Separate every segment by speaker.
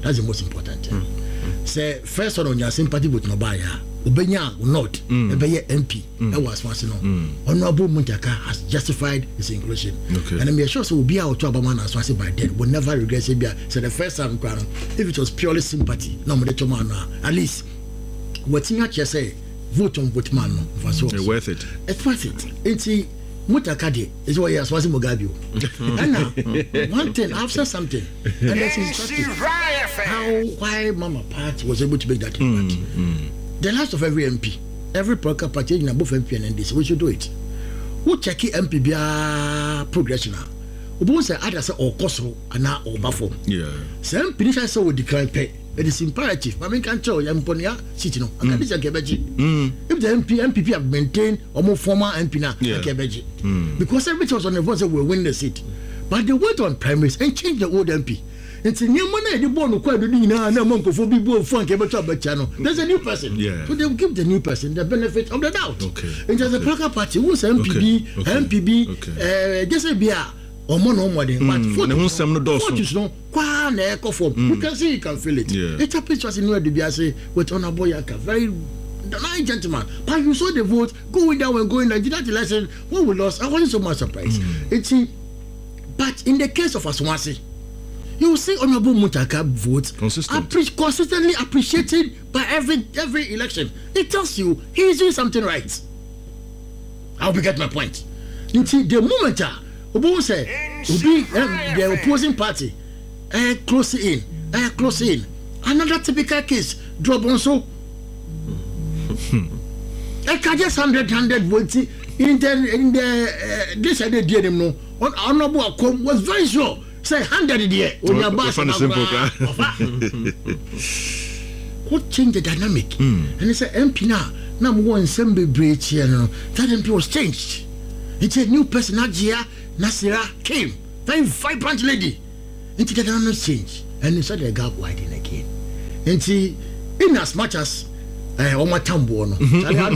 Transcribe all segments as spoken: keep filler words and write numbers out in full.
Speaker 1: That's the most important. Mm. Say first one on your sympathy with Nobaya, Ubenya or not, Ebeye M P, that was once no. Honorable Muntaka has justified his inclusion. Okay. And I'm sure so will be out to Abaman as once by then, will never regret Sabia. So the first time, if it was purely sympathy, no more at least what you say, vote on vote man. It's
Speaker 2: worth it.
Speaker 1: It's worth it. It's Mutakadi is why as was Mugabe. And now, one thing, I've said something, and that's instructive. How, why Mama Pat was able to make that impact. Mm, mm. The last of every M P, every political party in both M P and N D C, we should do it. Who check M P be a progression? Who say either say or Kosro and now or Bafo? Yeah. Some Pinisha say we decline pay. It is imperative. I mean, can't tell you, Yamponia, City no. And that is a Kebeji. If the M P, M P P have maintained or more former M P now, Kebeji. Because everything was on the vote, will win the seat. But they went on primaries and changed the old M P. It's a new money, the born quite do now, no monk for people, funk, ever talk about channel. There's a new person. Yeah. So they will give the new person the benefit of the doubt. Okay. And there's a political party who's M P B, okay. M P B, okay. uh, just a beer. Or more no more than but for the some no doors no kwa na echo form you can see you can feel it yeah. It happens was in where the B say with Honorable Yaka very nice gentleman but you saw the vote going down and going down did that election when we lost I wasn't so much surprised mm. It's but in the case of Aswasi you will see Honorable Muntaka vote consistent. Appre- consistently appreciated by every every election. It tells you he is doing something right. I'll be get my point. You see the moment Obo say, Obi, the opposing party, eh, close in, eh, close in. Another typical case, drop on so. I can just hundred hundred votes in the in the this I did them no. Honorable Akom was very sure. Say hundred there. What changed the dynamic? Mm. And it's a M P now. Now one Sembe Bridge here. That M P was changed. It's a new person here. Nasira came, very vibrant lady. And she did not change. And so the gap widened again. And she, in as much as I want my tambo, no.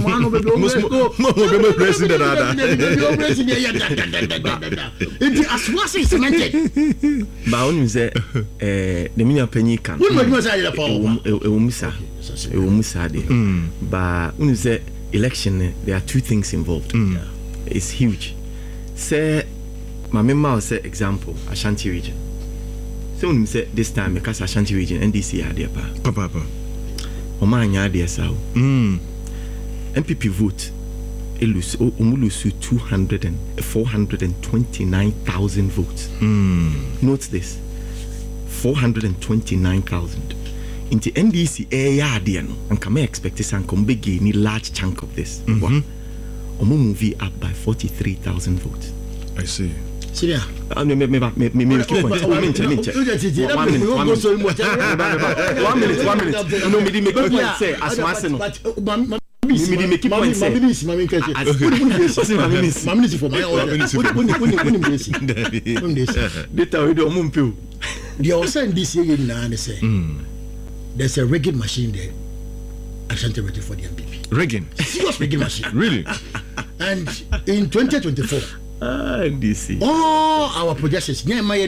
Speaker 1: As was is cemented.
Speaker 3: Baun is a the penny can. What was I a umisa? A umisade. But when you say election, there are two things involved. It's huge. Say, my mema say example, Ashanti region. So when you say this time, because Ashanti region, N D C had their pa.
Speaker 2: Papa, papa.
Speaker 3: Oman had their sao. Hmm. M P P vote. Elus, Umulusu two hundred and four hundred and twenty-nine thousand votes. Hmm. Note this: four hundred and twenty-nine thousand. In the N D C, eh, yeah, dear, and come expect this and come big any large chunk of this. Mm-hmm. Omo movie up by forty-three thousand votes.
Speaker 2: I see.
Speaker 1: See ya.
Speaker 3: I mean, maybe, maybe, maybe, keep on. One minute, one minute, one minute, one minute, one minute, one minute. No, me make point say as one say no. Me me make point say.
Speaker 1: Mami miss, mami kesi.
Speaker 3: Mami miss,
Speaker 1: mami miss for my order. Uni uni uni miss. Uni miss.
Speaker 3: Data we do omo mpeu.
Speaker 1: They are saying this year na they say. There's a rigging machine there. Ashanti ready for the M P P.
Speaker 2: Rigging?
Speaker 1: Serious rigging machine.
Speaker 2: Really?
Speaker 1: And in twenty twenty-four,
Speaker 3: ah, D C.
Speaker 1: all our projections,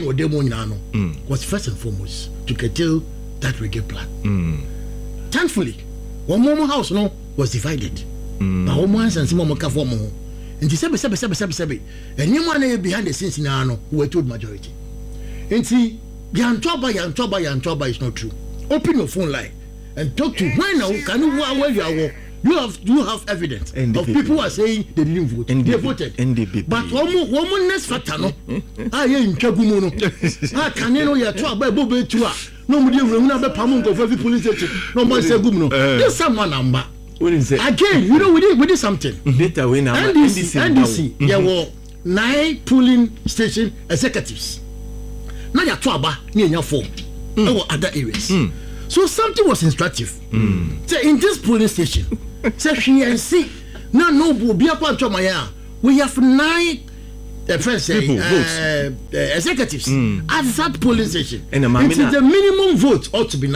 Speaker 1: mm. was first and foremost to curtail that rigging plan. Mm. Thankfully, one more house no was divided. Mm. But one and some more cover more. And the seven, seven, seven, seven, seven. And new money behind the scenes in Ano who were told majority. And see, Yantoba, Yantoba, Yantoba is not true. Open your phone line and talk to when now can you where you are. You have you have evidence N D P P. Of people who are saying they didn't vote. N D P P. They voted.
Speaker 3: N D P P.
Speaker 1: But one more one more next factor no. Ah yeah in Kagumo no. Ah can you know you try by bobe to ah. No mo dey we na be pam go for police station. No mo say gum no. This someone number.
Speaker 3: What is it?
Speaker 1: Again, you know we did we did something.
Speaker 3: Data we now
Speaker 1: N D C N D C there were nine polling station executives. Now you try ba near your four. There were other areas. So something was instructive. Mm. So in this polling station, say she and see now no be a part of my we have nine uh, friends say uh, uh, executives mm. at that polling station. And it is the minimum vote ought to be nine.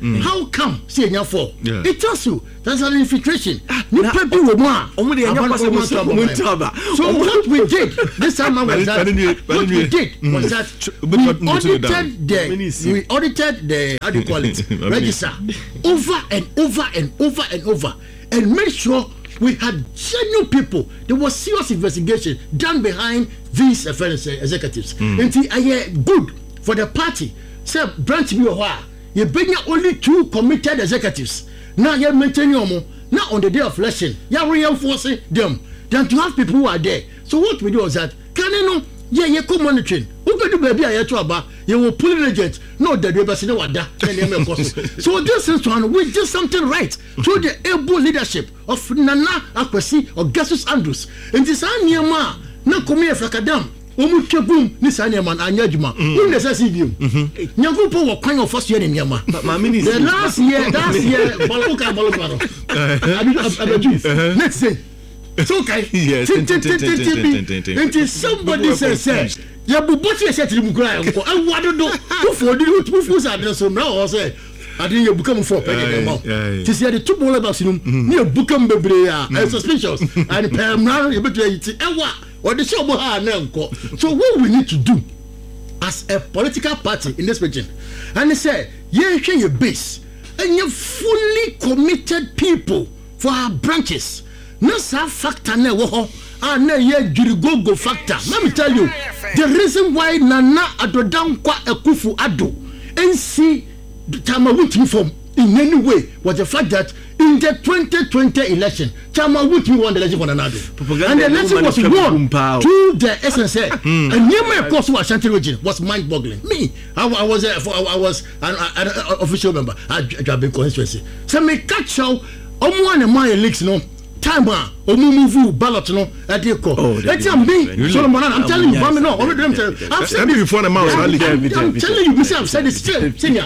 Speaker 1: mm. how come see enya four
Speaker 2: yeah.
Speaker 1: it tells you there's an infiltration ni pepe wo mo a
Speaker 3: omo de enya kwase mo ntaba
Speaker 1: so what we did this time was that what we did was that we audited the we audited the how do you call it register over and over and over and over and made sure we had genuine people. There was serious investigation done behind these uh, executives. Mm. And I hear good for the party. Say branch me or you bring only two committed executives. Now you're maintaining them. Now on the day of election, you're reinforcing them. Then to have people who are there. So what we do is that can you know? Yeah, you come monitoring. Who can do baby? I to about you will pull an agent. No, that we best know what that. So this is one we did something right through the able leadership of Nana Akwesi or Gassus Andrews. And this Anyama na come here Flakadam. Omu kebum ni Sanyama Anyajuma. Who necessary view? Nyangupo wa kwanya first year in Yama. The last year, last year, Baloka Balokaro. Let's say. So okay.
Speaker 2: Yes.
Speaker 1: Until somebody says, "Say, ya buboti ya shati mukura yanko." I want to do. Who for the who who say that so now say, "I think you become for penny more." To see the two ball about you, near Bukum Bebre are suspicious and permanent. You better eat ewa or the show boha nanko. So what we need to do as a political party in this region, and they say, "Yeah, share your base and you fully committed people for our branches." No sa factor na wo ho and na ye jirigogo factor. Let me tell you the reason why Nana Adodankwa Ekufu Addo N C Chama wouldn't form in any way was the fact that in the twenty twenty election Chama wouldn't won the election for Nana and the election was won to the S N C mm. and near course was Ashanti region was mind-boggling. Me, I, I was uh, for, I was an, an, an official member at Jabin constituency. So me catch how omo and my leaks no time ah omu move ballot no at the call. Let's me Solomon, I'm telling you, I'm not already I've said this before the mouse. I'm telling you, I've said this senior.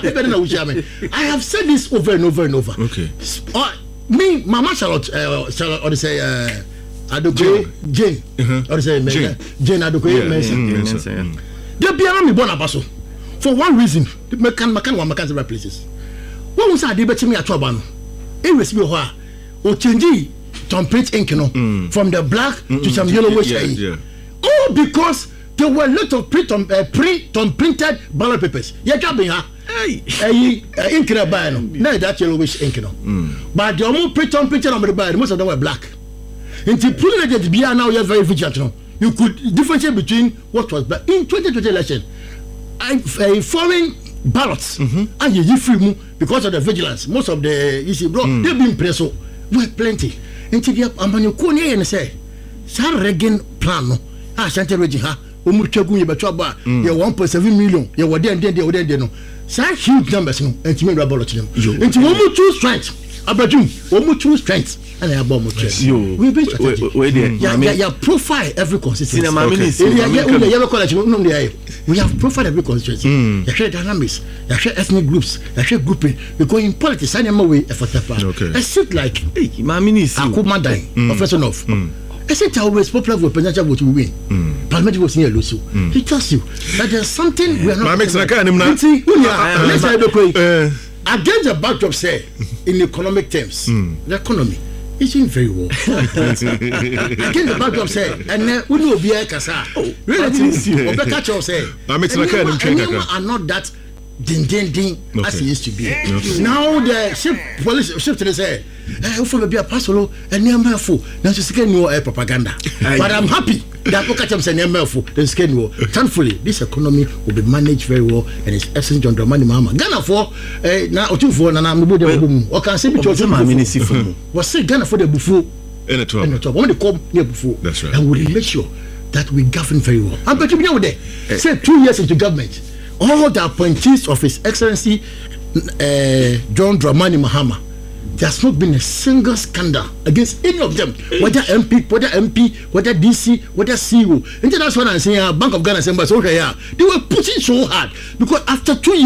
Speaker 1: I have said this over and over and over.
Speaker 2: Okay.
Speaker 1: Uh, me, Mama Charlotte, uh, Charlotte, or say uh, Adokoye Jane, or say Jane, Jane Adokoye Mensa. They be around me born abaso for one reason. Mekan mekan one mekan several places. What was I debating me at Trabano? It was me who or change Tom Prince ink, you know, mm. from the black mm-mm. to some yellowish. Yeah, yeah. All because there were a lot of pre tom uh, pre tom printed ballot papers. Yeah, jobbing her. Hey, hey, ink in a buy no. Now that yellowish ink, you know. But the almost pre tom printed on the buy, most of them were black. Until pulling it be now, you're very vigilant, you know. You could differentiate between what was black in twenty twenty election. I uh, foreign ballots mm-hmm. and you free because of the vigilance. Most of the you see, bro, mm. they've been pressed so were plenty. Until the Amanyukuni and say, Sir Regan plan no. Ah, Shanty Reggie ha. Umuchagu Yabachaba, you one point seven million. You were there and then they were there. No, such huge numbers. No, and to me, about them. Into one two strength. Abajum, one two strength. And I have bomb strength. We be strategy. Yeah, profile every constituency. We have profiled every constituency. You share dynamics. You share ethnic groups. You share grouping. We go in politics. I am away for Tapa. I sit like, hey, Mamini, Akumadai, Professor Nof. I said, always popular vote, presidential vote will win. Mm. Parliamentary vote near Lusu. Mm. He tells you that there's something we are not. Against the backdrop, say, in economic terms, mm. the economy is doing very well. Against the backdrop, say, and then we will be a Kasa. Really, or catch up, say, are not that ding ding ding okay. as it used to be. Okay. Now the ship police shift to the say, eh, for be a pasolo and near Melfo. Now to scare no propaganda. But I'm happy that look at them say near Melfo, then scare no. Thankfully, this economy will be managed very well and it's essence John Dramani Mahama. Ghana for eh now two for na na mbo de boom. O can say be to ministry for. Was say Ghana for the buffo. In the top. In the top. When they come near buffo. That's right. And we will make sure that we govern very well. I'm bet you know there. Say two years into government. All the appointees of His Excellency uh, John Dramani Mahama, there has not been a single scandal against any of them, whether M P, whether M P, whether D C, whether C E O. And that's what I'm saying. Uh, Bank of Ghana saying, but okay, yeah, they were pushing so hard because after two years,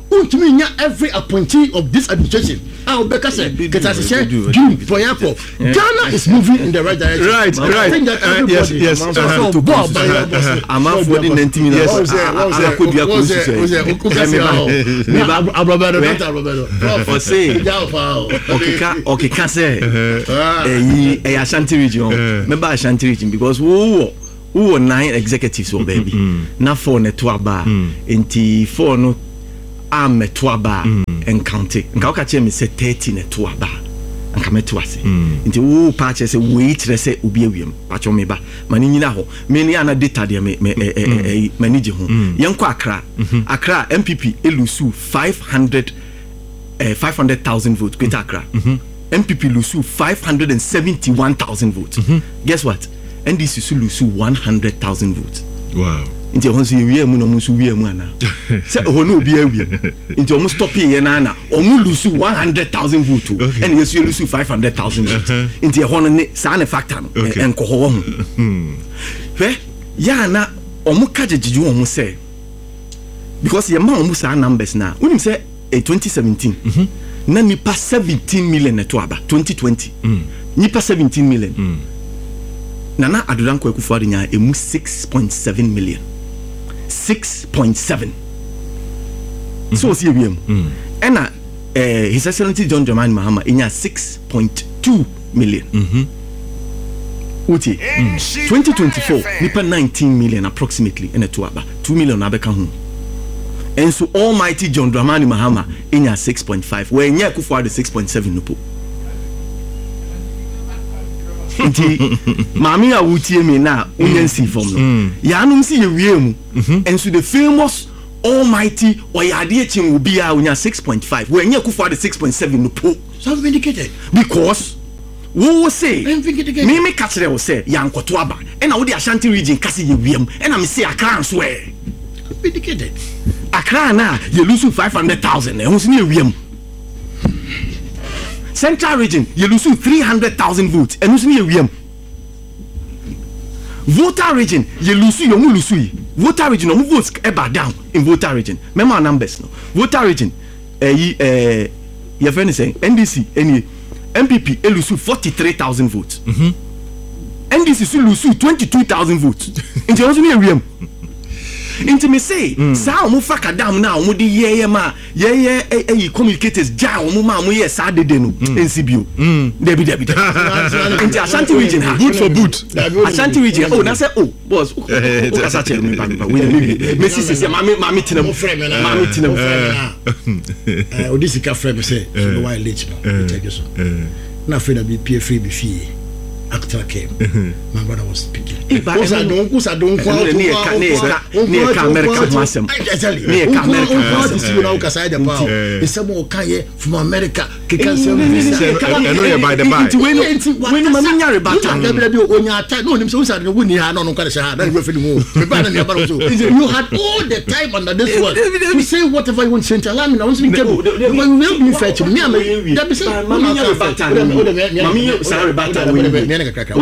Speaker 1: untumi nya every appointee of this administration. Ah, Obeka said, June Poyako. Ghana is moving in the right direction.
Speaker 2: Right,
Speaker 1: I
Speaker 2: right.
Speaker 1: think that everybody.
Speaker 2: Uh, yes, yes.
Speaker 1: So, uh-huh. so, Bob, uh-huh.
Speaker 3: I'm out for the ninety minutes.
Speaker 1: What was it? What was it? What was it? What was it? Abrabado, not Abrabado.
Speaker 3: Or say, Okika, Okika say, eh, eh, Ashanti region. Remember Ashanti region because who, who were nine executives, oh baby. Now four ne two aba, inti four no. am meto ba encounter nka ka che me say thirty ne to ba nka meto ase nti wo pa che say wait re say obi awiem pa cho me ba mani nyina ho me ni ana data de me me manage ho yenko Accra Accra M P P elusu five hundred uh, five hundred thousand votes Greater Accra M P P lusu five hundred seventy-one thousand votes guess what N D C lusu one hundred thousand votes.
Speaker 2: Wow.
Speaker 3: Inti honso yewie mu no musu wie mu ana se ho no obi awie inti omu stop ye na na omu lusu one hundred thousand votes and yesu lusu five hundred thousand votes inti ho no ne sa ne factor no enko ho ho hwe ya na omu ka jejiju omu se because ye ma omu sa numbers na unim se eh, twenty seventeen na nipa seventeen million neto aba twenty twenty nipa seventeen million Nana Aduranko Akufo-Addo nya emu six point seven million. six point seven. Mm-hmm. So see we mm. And uh, His Excellency John Dramani Mahama nya six point two million. Mm-hmm. Uti mm. twenty twenty-four nipa nineteen million approximately in a tuaba two million abeka hu. And so almighty John Dramani Mahama nya six point five where nya Akufo-Addo six point seven nupo. Nti mami a wutie me na unyensi form no ya anum si ye wie mu and so the famous almighty oyade echin obi a unya six point five we anya Akufo-Addo six point seven no po
Speaker 1: so vindicated
Speaker 3: because wo wo say me me ka kire wo say ya nkoto aba e na wo di Ashanti region kase ye wiem e na me say Accra so e
Speaker 1: vindicated
Speaker 3: Accra na ye lose five hundred thousand e ho so ne wiem Central region, you lose three hundred thousand votes. And you lose voter region, you lose you lose voter region, who votes ever down in voter region. Remember our numbers no. Voter region, eh eh your friend is saying N D C, any M P P, you lose forty-three thousand votes. Mm-hmm. N D C lose twenty-two thousand votes. And you also need Inti me say sa omo faka dam na omo di ye ye ma ye ye eh communicators ja omo ma omo ye sa dede no nsibio debi debi inti Ashanti region
Speaker 2: good for boot
Speaker 3: Ashanti region oh na say oh boss o ka sa che me ba we me si si ma me ma me tinam ma me tinam
Speaker 1: eh odisika frame say so why late no take so na free da be P F be fee actor came. Mm-hmm. My brother was speaking. Because I don't, because I don't want to near America. Near America. See now, because I the power. It's some more kanye from America. Kikan say
Speaker 2: I know you by the by.
Speaker 1: When you mami nyare bata. No, onya attack. No, him say we say no win here. No, no, kada shahada. Then we feel more. You had all the time under this one to say whatever you want to say. Allow me now. Once we get, we will be fair to me. I'm that be say mami nyare bata. Mami nyare bata.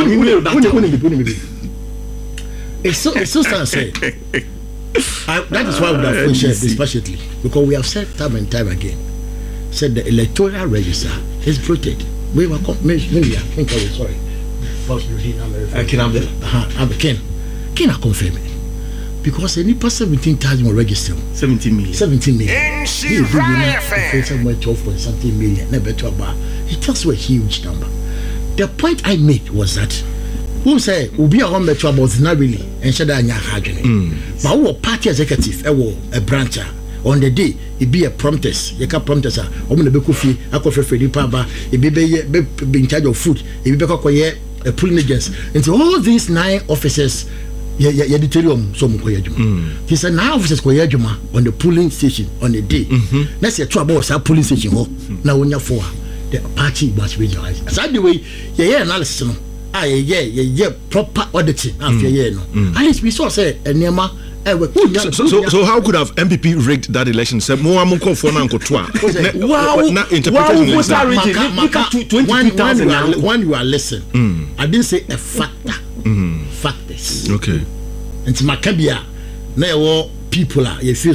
Speaker 1: It's so it's so sad. That is why we have pushed dispassionately, because we have said time and time again, said the electoral register is protected. We were maybe I think I was sorry. I can have the I'm a Ken. Can I confirm it? Because any person seventeen thousand will register.
Speaker 3: Seventeen million.
Speaker 1: Seventeen million. Somewhere twelve point something million. Never to about. It tells you a huge number. The point I made was that who say will be a home better about not really and share that hagene. But our party executive a branch on the day it be a prompters, you can prompters are on the Bekufi, a coffee for the paba, it be in charge of food, it be a pulling agents. And so all these nine officers yeah yeah the terium so mo koyadwuma he said nine officers koyadwuma on the polling station on the day. Na say two about that polling station ho na wonya for the party must be realized. So the way yeah yeah analysis no ah yeah yeah yeah proper auditing after yeah no at least we saw say enema
Speaker 2: so, so, so, so how could have M P P rigged that election? Say more am call for now twa.
Speaker 1: Wow,
Speaker 2: na interpretation
Speaker 1: like when you are listening, I didn't say a factor. Factors.
Speaker 2: Okay.
Speaker 1: And to Macabia, now all people are you feel say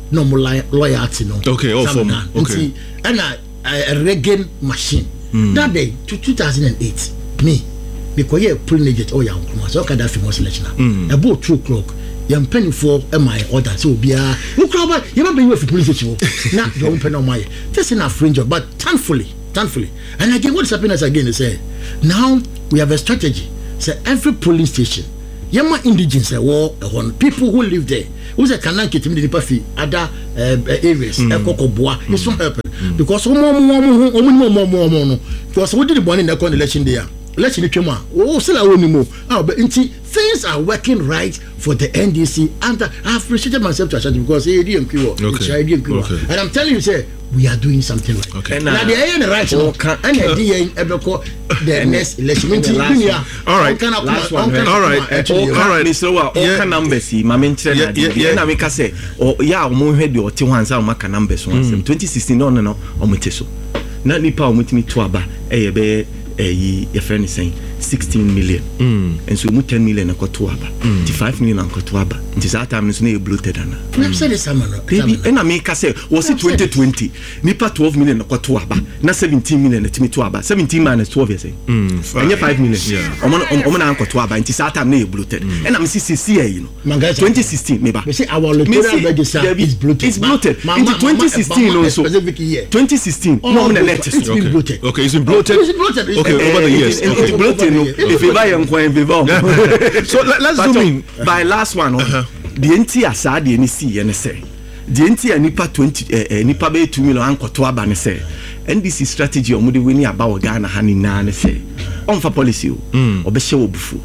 Speaker 1: no more loyalty no.
Speaker 2: Okay, all from okay.
Speaker 1: And a, a Reagan machine. Mm. That day to two thousand eight, me because you pulling it oh yeah, so can that famous election. About two o'clock. Young penny for my order so be a who crowd you remember you for police station now don't penny on my that's enough fringe but thankfully thankfully and again what's happening as again is say now we have a strategy say every polling station yama indigenous war on people who live there who's a canan kitim the pafi other areas e kokoboa it's not helping because some more more more more more more because what did the one in the election there election twema oh still awoni mo ah but things are working right for the N D C and I have appreciated myself to actually because A D M Q okay. and I'm telling you say we are doing something right
Speaker 2: okay.
Speaker 1: Now the A N right now and the D N the next election
Speaker 2: all right
Speaker 3: last one
Speaker 2: all right all right
Speaker 3: so what all numbers ma mentre na na me ka say oh ya mo hwe de o te wansa o maka numbers one twenty sixteen no no no o mete so na nipa o mutimi to aba e ye be eh your friend is saying sixteen million mm. and so mu ten million akoto aba mm. five million akoto aba nti that time so na bloated ana
Speaker 1: we said the same no
Speaker 3: baby and America say was it twenty twenty nipa twelve million akoto aba na seventeen million atimi to aba seventeen minus twelve you say mm and five million yeah omo omo na akoto aba nti that time na bloated and am see see you know twenty sixteen me ba
Speaker 1: we say our electoral register is bloated
Speaker 3: it's bloated in twenty sixteen also twenty sixteen no na let
Speaker 1: it's been bloated
Speaker 2: okay it's been bloated okay over the years
Speaker 3: it's bloated if you buy and coin before
Speaker 2: so let, let's zoom in
Speaker 3: by last one uh-huh. The entire aside the N C and say the entire nipa twenty uh, nipa be two million ankoto aba ne say and this is strategy o mudi weni about Ghana hani na ne say on for policy o obehye obufu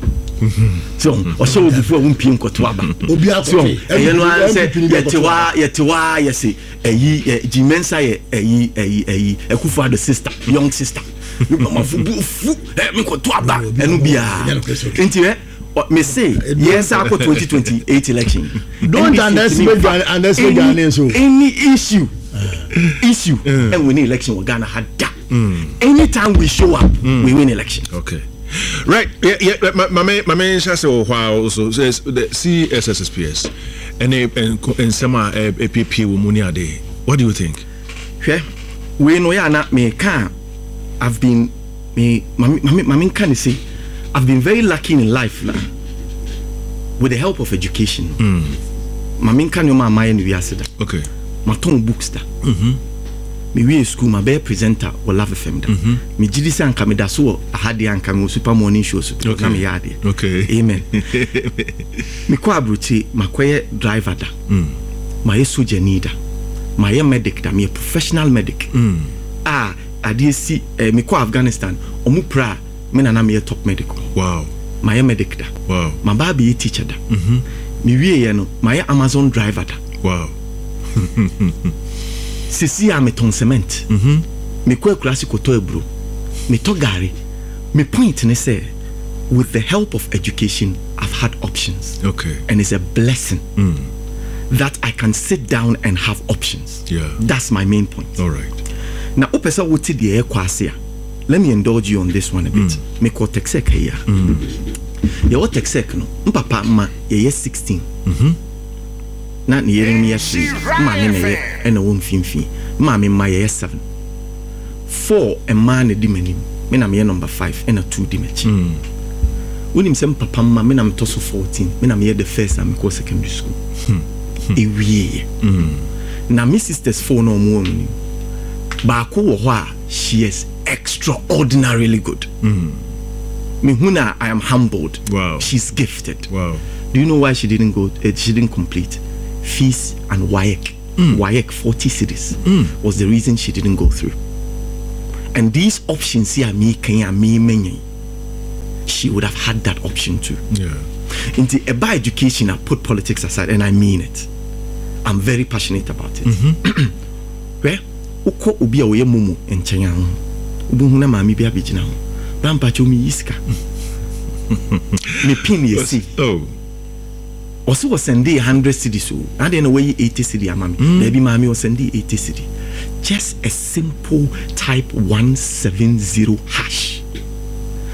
Speaker 3: so o se obufu o mpie nkoto aba
Speaker 1: obi akoto
Speaker 3: e no an say yetewa yetewa yesi eyi jimensa ye eyi eyi eyi ekufu the sister young sister my fu fu me ko to aba enu bia nti eh me say yes akọ twenty twenty-eight election
Speaker 1: don't underestimate underestimate Ghana so
Speaker 3: any issue issue and win election we Ghana had that anytime we show up we win election
Speaker 2: okay right yeah yeah my my my man say while also says the C S S S P S and and some A P P wo money ade what do you think
Speaker 3: hwe we no ya na me kan I've been me mami mami can say I've been very lucky in life now with the help of education. Mm. Mami can you mama and we asida.
Speaker 2: Okay.
Speaker 3: My tongue books da. Mhm. Me we school my be presenter or Love F M da. Me jidi say anka me da so ahade anka me super morning show so na me yade.
Speaker 2: Okay.
Speaker 3: Amen. Me kwa abruchi makoye driver da. Mm. My soja need da. My medic da, me a professional medic. Mm. Ah I did see uh, me ko Afghanistan omu pra me na na me top medical
Speaker 2: wow
Speaker 3: my medic da
Speaker 2: wow
Speaker 3: my baby teacher da mhm me wie ye no my Amazon driver da
Speaker 2: wow
Speaker 3: sisi a me ton cement mhm me ko classic to ebro me to gari me point ne say with the help of education I've had options
Speaker 2: okay
Speaker 3: and it's a blessing mm. that I can sit down and have options
Speaker 2: yeah
Speaker 3: that's my main point
Speaker 2: all right.
Speaker 3: Now, opesa wuti the air kwasia. Let me indulge you on this one a bit. Me ko texek here. Ye what texek no. Mpapa ma ye sixteen. Mhm. Na ni ye me yashi. Ma me ne e na wo mfimfi. Ma me ma ye seven. Four e ma na di manim. Me na me number five and a two di mechi. Mm. Wonim sem papa ma me na me toso fourteen. Me na me the first and me ko secondary school. Hmm. E wie. Mm. Na me sisters four no mo mu. Baako wo ho a she is extraordinarily good. Mm. Me huna I am humbled.
Speaker 2: Wow.
Speaker 3: She's gifted.
Speaker 2: Wow.
Speaker 3: Do you know why she didn't go uh, she didn't complete fees and W A E C? Mm. W A E C forty cities mm. was the reason she didn't go through. And these options here me can me many. She would have had that option too.
Speaker 2: Yeah.
Speaker 3: Into about education I put politics aside and I mean it. I'm very passionate about it. Mm-hmm. Where uko obi a wo ye mumu enchen an obu hu na maami bi abegina ho bampa cho mi yiska me pin ye see
Speaker 2: oh
Speaker 3: also was send one hundred cedis so and then way eighty cedi amami maybe maami was send eighty cedi just a simple type one seventy hash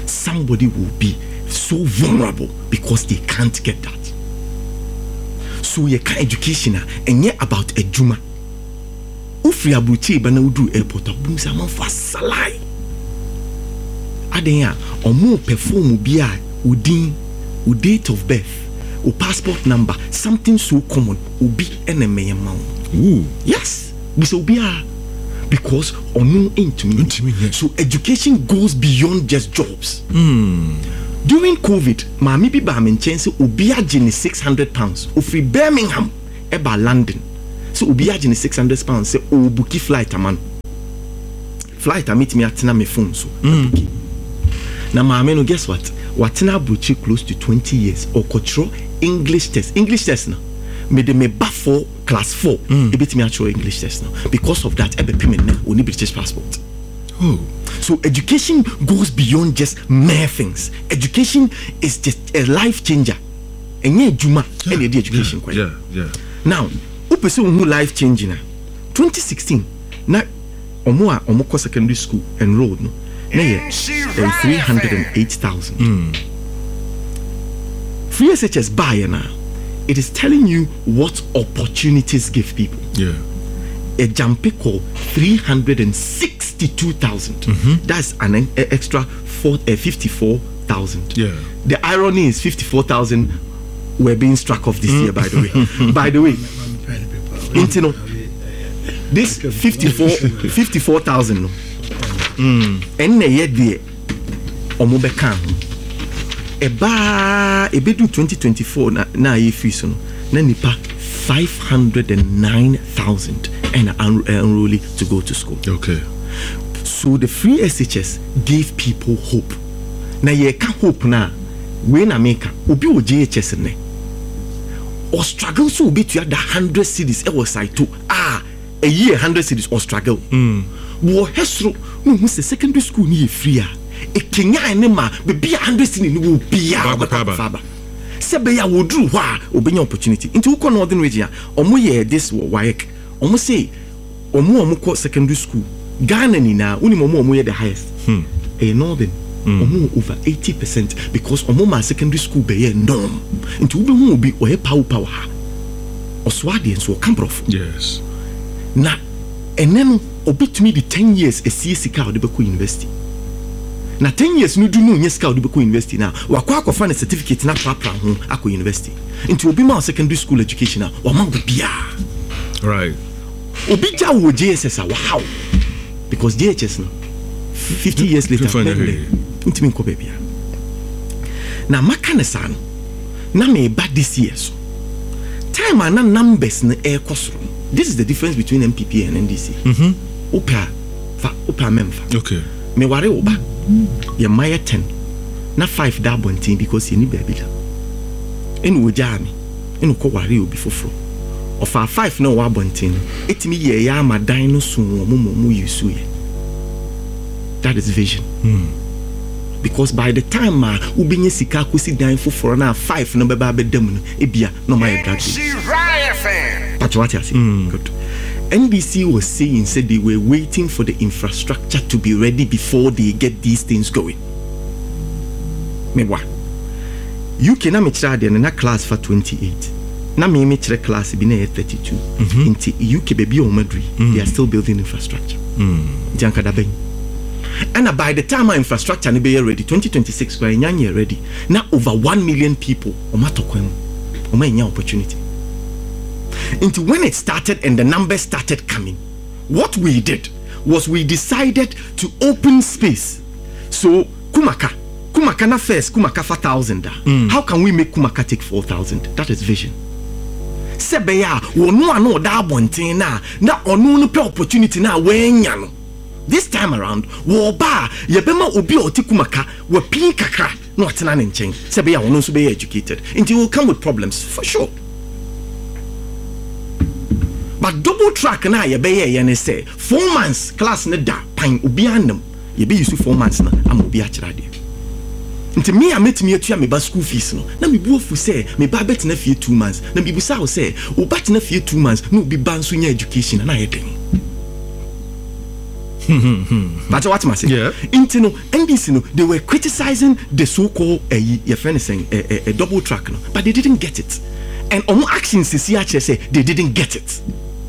Speaker 3: somebody will be so vulnerable because they can't get that. so ye ka education a enye about adwuma ufri abuchi ba na udu airport abum sa manfo asalai aden a omo perform bi a udin u date of birth u passport number something so common ubi eneme ma
Speaker 2: ooh
Speaker 3: yes we so be a because onu into me so education goes beyond just jobs.
Speaker 2: mm.
Speaker 3: During COVID, Mami bi ba me nchen se obi agye ne six hundred pounds ofri Birmingham eba London. So obi agye ne six hundred pounds say o bookie flight aman. Flight amit me atena me phone so.
Speaker 2: Mm.
Speaker 3: Na Mami no guess what? Watena buchi close to twenty years or control English test. English test na. Me de me ba for class four. Mm. E bit me actual English test now. Because of that ebe payment na oni British passport.
Speaker 2: Oh.
Speaker 3: So education goes beyond just mere things. Education is just a life changer. Enye juma any education
Speaker 2: yeah, yeah, yeah.
Speaker 3: Now, upe se who life changing na. twenty sixteen na omo a omo ko secondary school enrolled no. Na ye three hundred eight thousand.
Speaker 2: Mm.
Speaker 3: Free S H S buy na. It is telling you what opportunities give people.
Speaker 2: Yeah.
Speaker 3: A jumpy call three hundred sixty-two thousand.
Speaker 2: Mm-hmm.
Speaker 3: That's an e- extra four, uh, fifty-four thousand.
Speaker 2: Yeah.
Speaker 3: The irony is fifty-four thousand were being struck off this mm. year, by the way. By the way, Intino, this fifty-four fifty-four thousand. No. And the year there, Omobe Khan. Eba ebedu twenty twenty-four na na yefiso no na nipa five hundred nine thousand and enrollee to go to school.
Speaker 2: Okay.
Speaker 3: So the free S H S gave people hope. Na ye ka hope na we na make obi o J H S ne or struggle so obi to that one hundred cities e was side to ah a year one hundred cities or struggle.
Speaker 2: Mm.
Speaker 3: Wo hesro no hu se secondary school ni e free a e kenya ne ma be be one hundred cities ni wo bia
Speaker 2: Baba.
Speaker 3: Sebe ya wodru ho a obenya opportunity into uko northern region omo ye this W A E C omo say omo omo ko secondary school Ghana ni na uni omo omo ye the highest
Speaker 2: hmm.
Speaker 3: a northern mm. omo over eighty percent because omo ma secondary school be ye norm into ube hu obi o ye power power ha oswade enso kamprof
Speaker 2: yes
Speaker 3: na eneno obi to me the ten years a C S C ka de be ko university na ten years no do no nye ska odibeko university na wakwa akwa fa certificate na prapra ho akwa university into obi ma secondary school education na o ma go bia
Speaker 2: right
Speaker 3: obi ja wo J S S wow because J H S no fifty years later into me ko bia na maka ne sa no na me ba this year so time and numbers na e kosoro this is the difference between M P P and N D C
Speaker 2: mhm
Speaker 3: opa fa opa memfa okay me ware oba ye maya ten na five da bontin because ye ni baby la enu oja mi enu ko ware obi foforo of our five na wa bontin etimi ye ya amadan no so mo mo mo yusu ye that is vision
Speaker 2: mm.
Speaker 3: because by the time ma uh, ubenye sika kosi dan foforo na five no beba bedam no ebia no my drag but what you say
Speaker 2: mm.
Speaker 3: good N B C was saying said they were waiting for the infrastructure to be ready before they get these things going. Mewa. You can na me try na class for twenty-eight. Na me me try class bi na thirty-two.
Speaker 2: Mm-hmm.
Speaker 3: Inti U K baby o Madrid. Mm. They are still building infrastructure.
Speaker 2: Mm.
Speaker 3: Jankada ben. And by the time our infrastructure ni be ready twenty twenty-six kwa nyanya ready. Na over one million people o matokwem. O ma nya opportunity. Into when it started and the numbers started coming, what we did was we decided to open space. So Kumaka, Kumaka na first, Kumaka four thousand.
Speaker 2: Mm.
Speaker 3: How can we make Kumaka take four thousand? That is vision. Sebeya, wonu ano da bonten na na onu no pe opportunity na wenya no. This time around, wo ba yebema obi oti Kumaka, we pin kakra no atena ne nchen. Sebeya wonu so be educated. It will come with problems for sure. But double track na ye be ye ne say four months class ne da pan obi anam ye be use four months na am obi akira de nti me a metimi atua me ba school fees no na me buofu say me ba bet na fie two months na me busa wo say o bat na fie two months no obi ban so nya education na ye den but what must say
Speaker 2: yeah
Speaker 3: nti no N B C no they were criticizing the so called a uh, your friend saying a, a, a double track no but they didn't get it. and omo actions sisi actually say they didn't get it.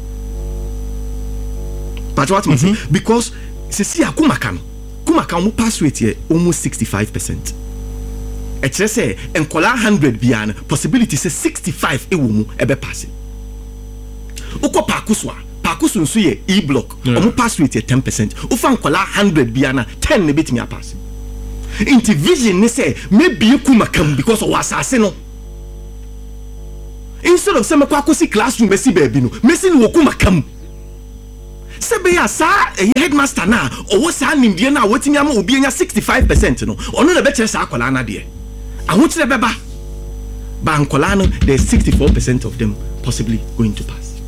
Speaker 3: But what mm-hmm. say because sisi akumaka no kumaka omo pass rate here almost sixty-five percent. It just say enkola one hundred biana possibility say sixty-five e wo mu ebe pass. Uko pakuswa pakusu nso ye e block omo pass rate here ten percent. Ufa enkola one hundred biana ten ne betimi pass. Inti vision ne say maybe kumaka because of asase no. Instead of say me kwa kosi classroom besi baby no mesi ni wokumaka mu. Sebe ya sa eh, headmaster na owo sa nimdie na wotimi ama obi enya sixty-five percent no ono na be kire sa akola na de ahotire beba ba ankola no there's sixty-four percent of them possibly going to pass.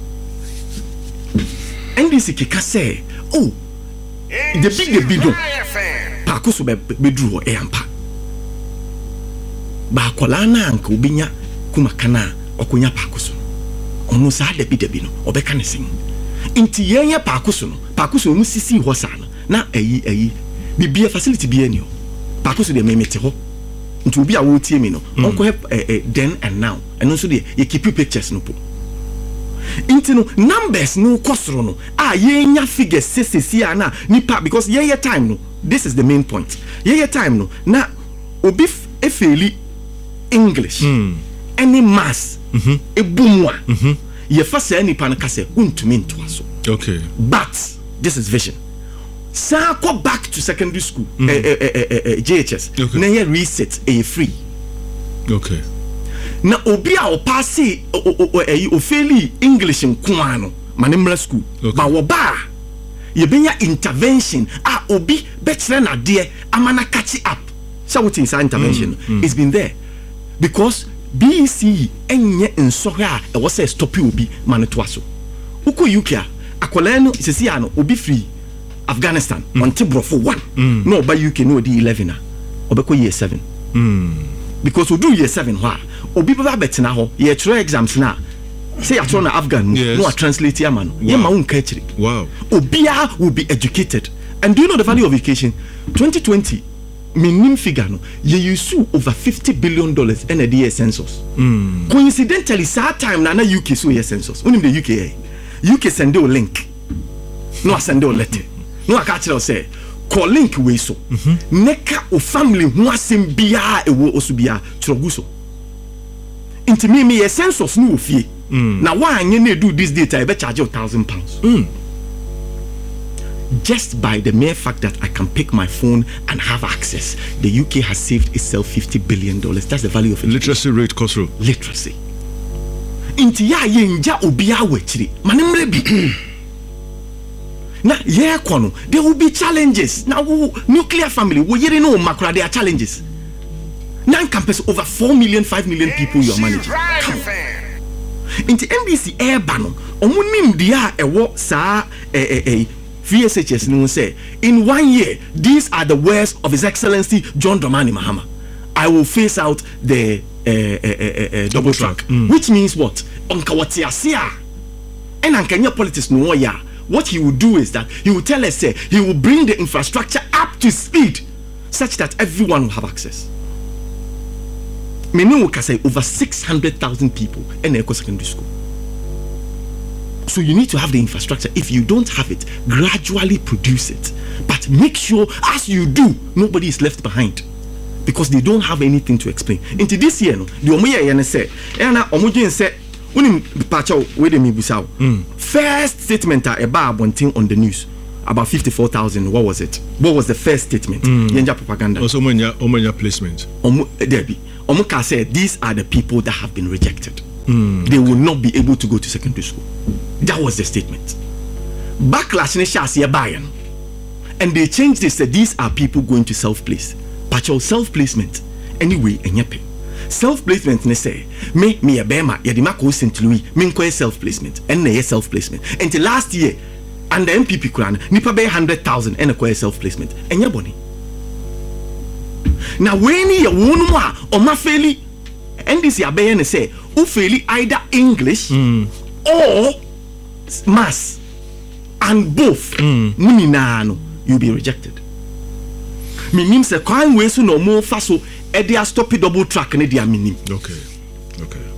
Speaker 3: And this kika say oh the big the big no pa kuso be bedru ho e ampa ba akola na anka obinya kumaka na okonya pa kuso ono sa de bi de bi no obeka ne sin inti yenye pakuso no pakuso mu sisi ho sana na ayi ayi bibia facility bi ani ho pakuso de memete ho nti obi a wo tie mi no onko he then and now eno so de ye keep pictures no po inti no numbers no kosoro no a yenya figures sesesi ana nipa because ye time no this is the main point ye time no na obi efeli English mm. any mass mhm ebumwa mhm ye fasa any pan kase untumi ntoaso. Okay, but this is vision. Sa go back to secondary school mm. eh, eh, eh, eh, eh, J H S okay. Na ye reset e free. Okay, na obi a o pass e o fairly English nko ano manemra school okay. Ba wo ba ye benya intervention a obi betre na de amana catch up. So what is intervention mm. Mm. It's been there because B E C enye nsohwe a e wo say stop obi manetoaso uko U K akola no sisi ano obi free Afghanistan mm. on Tibrofo one mm. no ba U K no di eleven a obeko year seven mm. because we do year seven ho obi baba betina ho ye try exams na say ya try na Afghan yes. No a translate ya man wow. Ye ma unka chiri wow obia will be educated. And do you know the value of education? Twenty twenty minimum figure no ye use over fifty billion dollars in a D S census. Mm. Coincidentally, that time na na U K so year census. Unim the U K. U K send a link. No send a letter. No I catch say call link we so. Mm-hmm. Neka o family who asem bia e wo osubia troguso. Inti me me census no ofie. Mm. Na why anye na do this data e be charge you one thousand pounds. Mm. Just by the mere fact that I can pick my phone and have access, the U K has saved itself fifty billion dollars. That's the value of it.
Speaker 2: Literacy rate, Khosrow.
Speaker 3: Literacy. Inti ya yenja obia wechiri. Manemre bi. Na ye kono, there will be challenges. Now nuclear family, we yere no makura there are challenges. Nine campus over four million, five million people you are managing. Inti M B C air bano, omunim dia ewo sa eh eh eh V S H S no say in one year these are the words of His Excellency John Dramani Mahama. I will phase out the uh, uh, uh, uh, double track, mm. which means what? Onka wati asia. And ankanya politics no ya. What he will do is that he will tell us say he will bring the infrastructure up to speed such that everyone will have access. Many will say over six hundred thousand people in Eko Secondary School. So you need to have the infrastructure. If you don't have it, gradually produce it. But make sure as you do, nobody is left behind. Because they don't have anything to explain. Into this year, no, the omoye yana say, ena omoje say, unim pacha we de mi bisao. First statement a eba abonting on the news about fifty-four thousand. What was it? What was the first statement? Yenja propaganda.
Speaker 2: Also omonya omonya placement.
Speaker 3: Omo debi. Omoka said these are the people that have been rejected. Mm, they okay. will not be able to go to secondary school. That was the statement. Backlash in Shasia Bayan. And they changed this. Said these are people going to self-place. But your self-placement, anyway, and yape. Self-placement, ne say, me, me a bema, yadima ko Saint Louis, me nko self-placement, and ne self-placement. Until last year, and the M P P Kran, nipa be one hundred thousand, and a self-placement. And yaboni. Now, when you won more, or ma fairly, and this yabe say, who fairly either English mm. or mass, and both, mm. muninano, you'll be rejected. Minim se kwan we so no mo fa so e dia stop double track ne dia minim.
Speaker 2: Okay. Okay.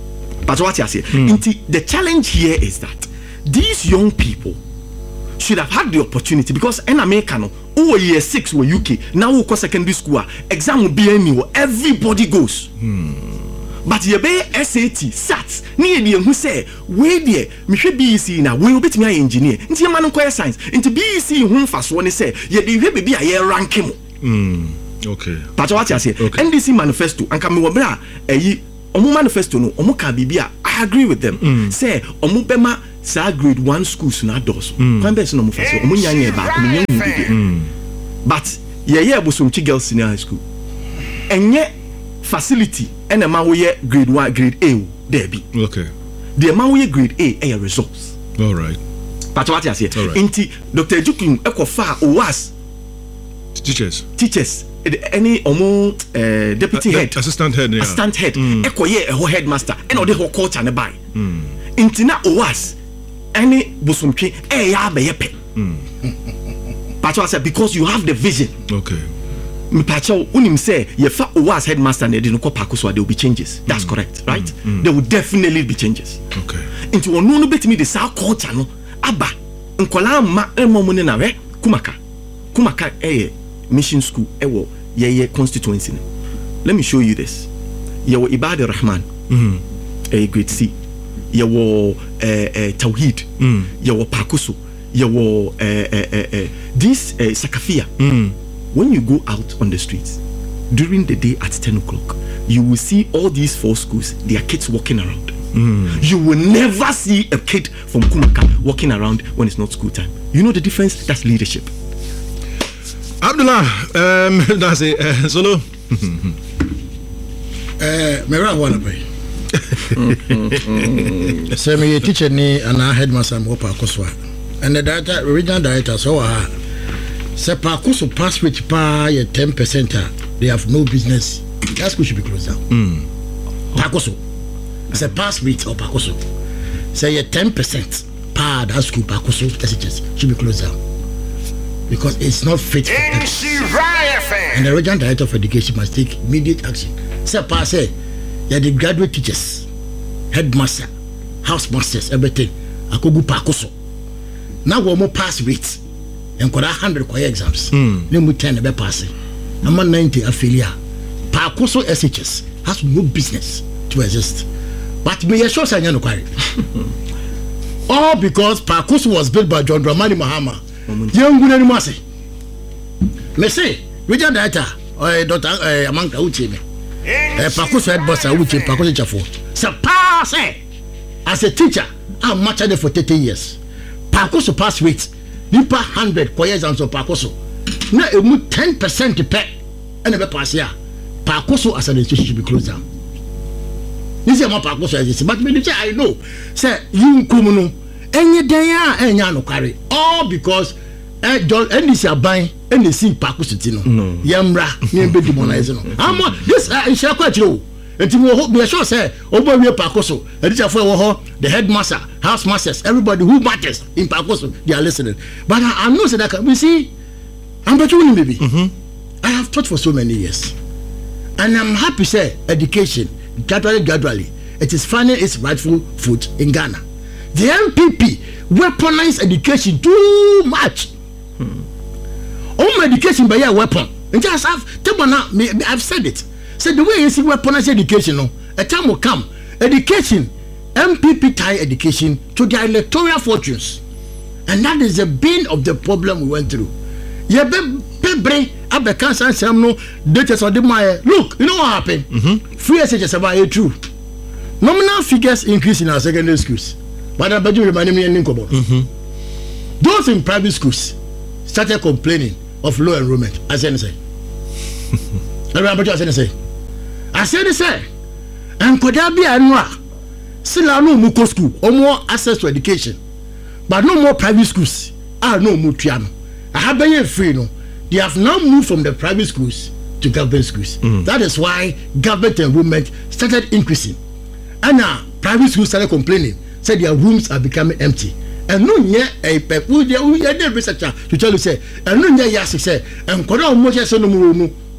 Speaker 3: But what you say? Mm. The challenge here is that these young people should have had the opportunity, because in America, no, oh year six were U K, now we go secondary school, exam will be anywhere, everybody goes. Mm. But you be S A T, S A T, near the who say, wait there, me should be C now, we will be me engineer, into your man inquire science, into B C whom fast one say, yet you be a year ranking.
Speaker 2: Mm. Okay.
Speaker 3: But what you say?
Speaker 2: Okay.
Speaker 3: N D C manifesto, and come over a omu manifesto no, omu ka bibia. I agree with them. Mm. Say omu bema sa grade one schools na doors. Kwan be so no mu fase, omu nyanye ba, omu nyanye bibia. But ye ye bosomchi girls senior high school. Enye facility ene ma wo ye grade one, grade A there be.
Speaker 2: Okay.
Speaker 3: The ma wo ye grade A e results.
Speaker 2: All right.
Speaker 3: But what you say?
Speaker 2: Right.
Speaker 3: Inti Doctor Ejukin ekofa O W A S
Speaker 2: teachers.
Speaker 3: Teachers. Any omo uh, deputy
Speaker 2: uh,
Speaker 3: head,
Speaker 2: assistant head, yeah.
Speaker 3: assistant head,
Speaker 2: mm.
Speaker 3: eko ye a headmaster, and all the whole culture ne buy.
Speaker 2: Mm.
Speaker 3: Intina O W A S, any busumche, eh ya be yepe. But I said because you have the vision.
Speaker 2: Okay.
Speaker 3: Me pacho unim say ye fa O W A S headmaster ne didn't call Pakuswa, there will be changes. That's mm. correct, right? Mm. Mm. There will definitely be changes.
Speaker 2: Okay.
Speaker 3: Into one no bet me the sa culture no aba. Nkola ma emo mo ne na we kumaka. Kumaka eh mission school ewo ye ye constituency. Let me show you this. Ye wo Ibadah Rahman,
Speaker 2: mm.
Speaker 3: a grade C. Ye wo uh, uh, Tawhid.
Speaker 2: Mm.
Speaker 3: Ye wo Pakusu. Ye wo uh, uh, uh, uh, this uh, Sakafia.
Speaker 2: Mm.
Speaker 3: When you go out on the streets during the day at ten o'clock, you will see all these four schools. Their kids walking around.
Speaker 2: Mm.
Speaker 3: You will never see a kid from Kumaka walking around when it's not school time. You know the difference? That's leadership.
Speaker 2: Abdullah, um, that's it. Uh, Solo.
Speaker 1: Uh, me run one away. So me teacher ni and I headmaster mo pa Akosua. And the director, original director, so ah, say pa Akoso pass which pa ye ten percent. They have no business. That school should be closed down.
Speaker 2: Mm.
Speaker 1: Pa Akoso. Say pass rate of Pa Akoso. Say ye ten percent. Pa that school pa Akoso should be closed down. Because it's not fit for them. And the regional director of education must take immediate action. Say, pa say, you're the graduate teachers, headmaster, house masters, everything. I could go Pa Akoso. Now we're more pass rate. And got a hundred choir exams.
Speaker 2: Mm.
Speaker 1: Then we ten be passing. I'm on ninety affiliate. Pa Akoso S H S has no business to exist. But me assure say no quarry. All because Pa Akoso was built by John Dramani Mahama. Young good anymore say. Me say, regional director or Doctor Amanka Uche me. Eh, Pa Akoso head boss Uche Pa Akoso chafo. So pass say, as a teacher, I'm much there for thirty years. Pa Akoso pass rate, nipa hundred choir exams of Pa Akoso. Now it would ten percent to pay, and never pass here. Pa Akoso as an institution should be closed down. This is my Pa Akoso as but me say I know. Say you kumuno. Any day any no carry all because eh N D C are buying N D C Pa Akoso tino yamra me be demonize no am this I share quite you enti we hope be sure say obo we Pa Akoso editor for wo the headmaster house masters everybody who matters in Pa Akoso they are listening but I, I know say that we see I'm better winning baby. Mm-hmm. I have taught for so many years and I'm happy say education gradually gradually it is finding its rightful foot in Ghana. The M P P weaponize education too much. Hmm. All education by a weapon. And just have I've said it. Said the way you see weaponize education, no, a time will come. Education, M P P tie education to their electoral fortunes. And that is the bane of the problem we went through. Yeah, be abe cancer some no data so the my look, you know what happened? Mm-hmm. Free S H S about it true. Nominal figures increase in our secondary schools. But I bet you remind me and mm-hmm. Those in private schools started complaining of low enrollment. I said, say, I said, say, I said, say, and could there be a noir? Still, no more school or more access to education, but no more private schools. Ah, no more piano. I have been free. No, they have now moved from the private schools to government schools. Mm. That is why government enrollment started increasing, and now private schools started complaining. Said their rooms are becoming empty. And no near a people, they are researcher to tell you, say, and no near yes, say, and Koda Moja Sonomu,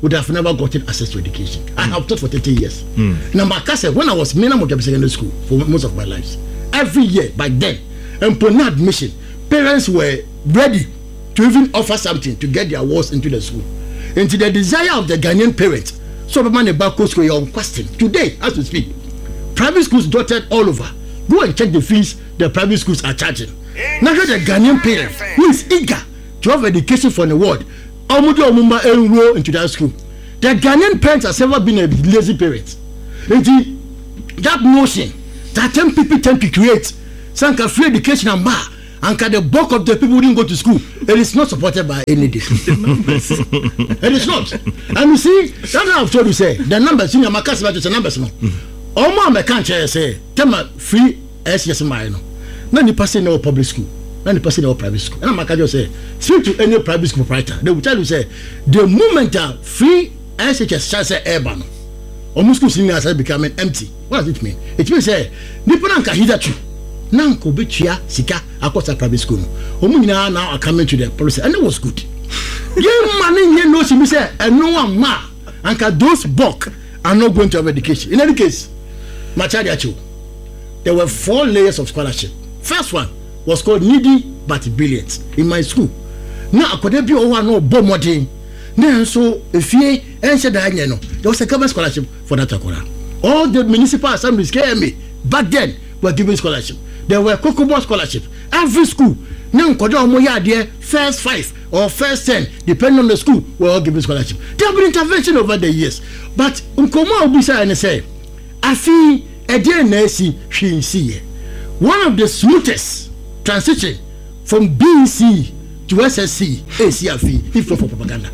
Speaker 1: would have never gotten access to education. Mm. I have taught for thirty years. Mm. Now, my cousin, when I was Mina Mojabi Secondary School for most of my life, every year by then, and upon admission, parents were ready to even offer something to get their wards into the school. Into the desire of the Ghanaian parents, so the man about school on question. Today, as we speak, private schools dotted all over. Go and check the fees the private schools are charging. Now the Ghanaian parent who is eager to have education for the world, Omudo Omumba enroll into that school. The Ghanaian parents has never been a lazy parent. And that notion that ten people ten to create some free education and bar, and the bulk of the people didn't go to school. It is not supported by any numbers. It is not. And you see, that's what I've told you, say the numbers in your market about the numbers. No, all my can't say tell me free S S M I no. None the person in public school, none the person in private school. And I'm just say speak to any private school proprietor. They will tell you say the moment that free S H S shall say urban, almost school seniors are becoming empty. What does it mean? It means say Nippon can hear that you. Nanko Bichia Sika Akota private school. Omuna now are coming to the policy, and it was good. Young money here knows me say, and no one ma, and those bulk are not going to have education. In any case, Machadiachu, there were four layers of scholarship. First one was called needy but brilliant in my school. Now I could be over no bomb modern. Then so if ye answer the no, there was a government scholarship for that akora. All the municipal assemblies came me back then were giving scholarship. There were Kokobo scholarship. Every school, now there first five or first ten, depending on the school, were all giving scholarship. There have been intervention over the years. But Unkoma Obisa and say, I feel a D N A C she one of the smoothest transition from B C to S S C, A C F E, if for propaganda.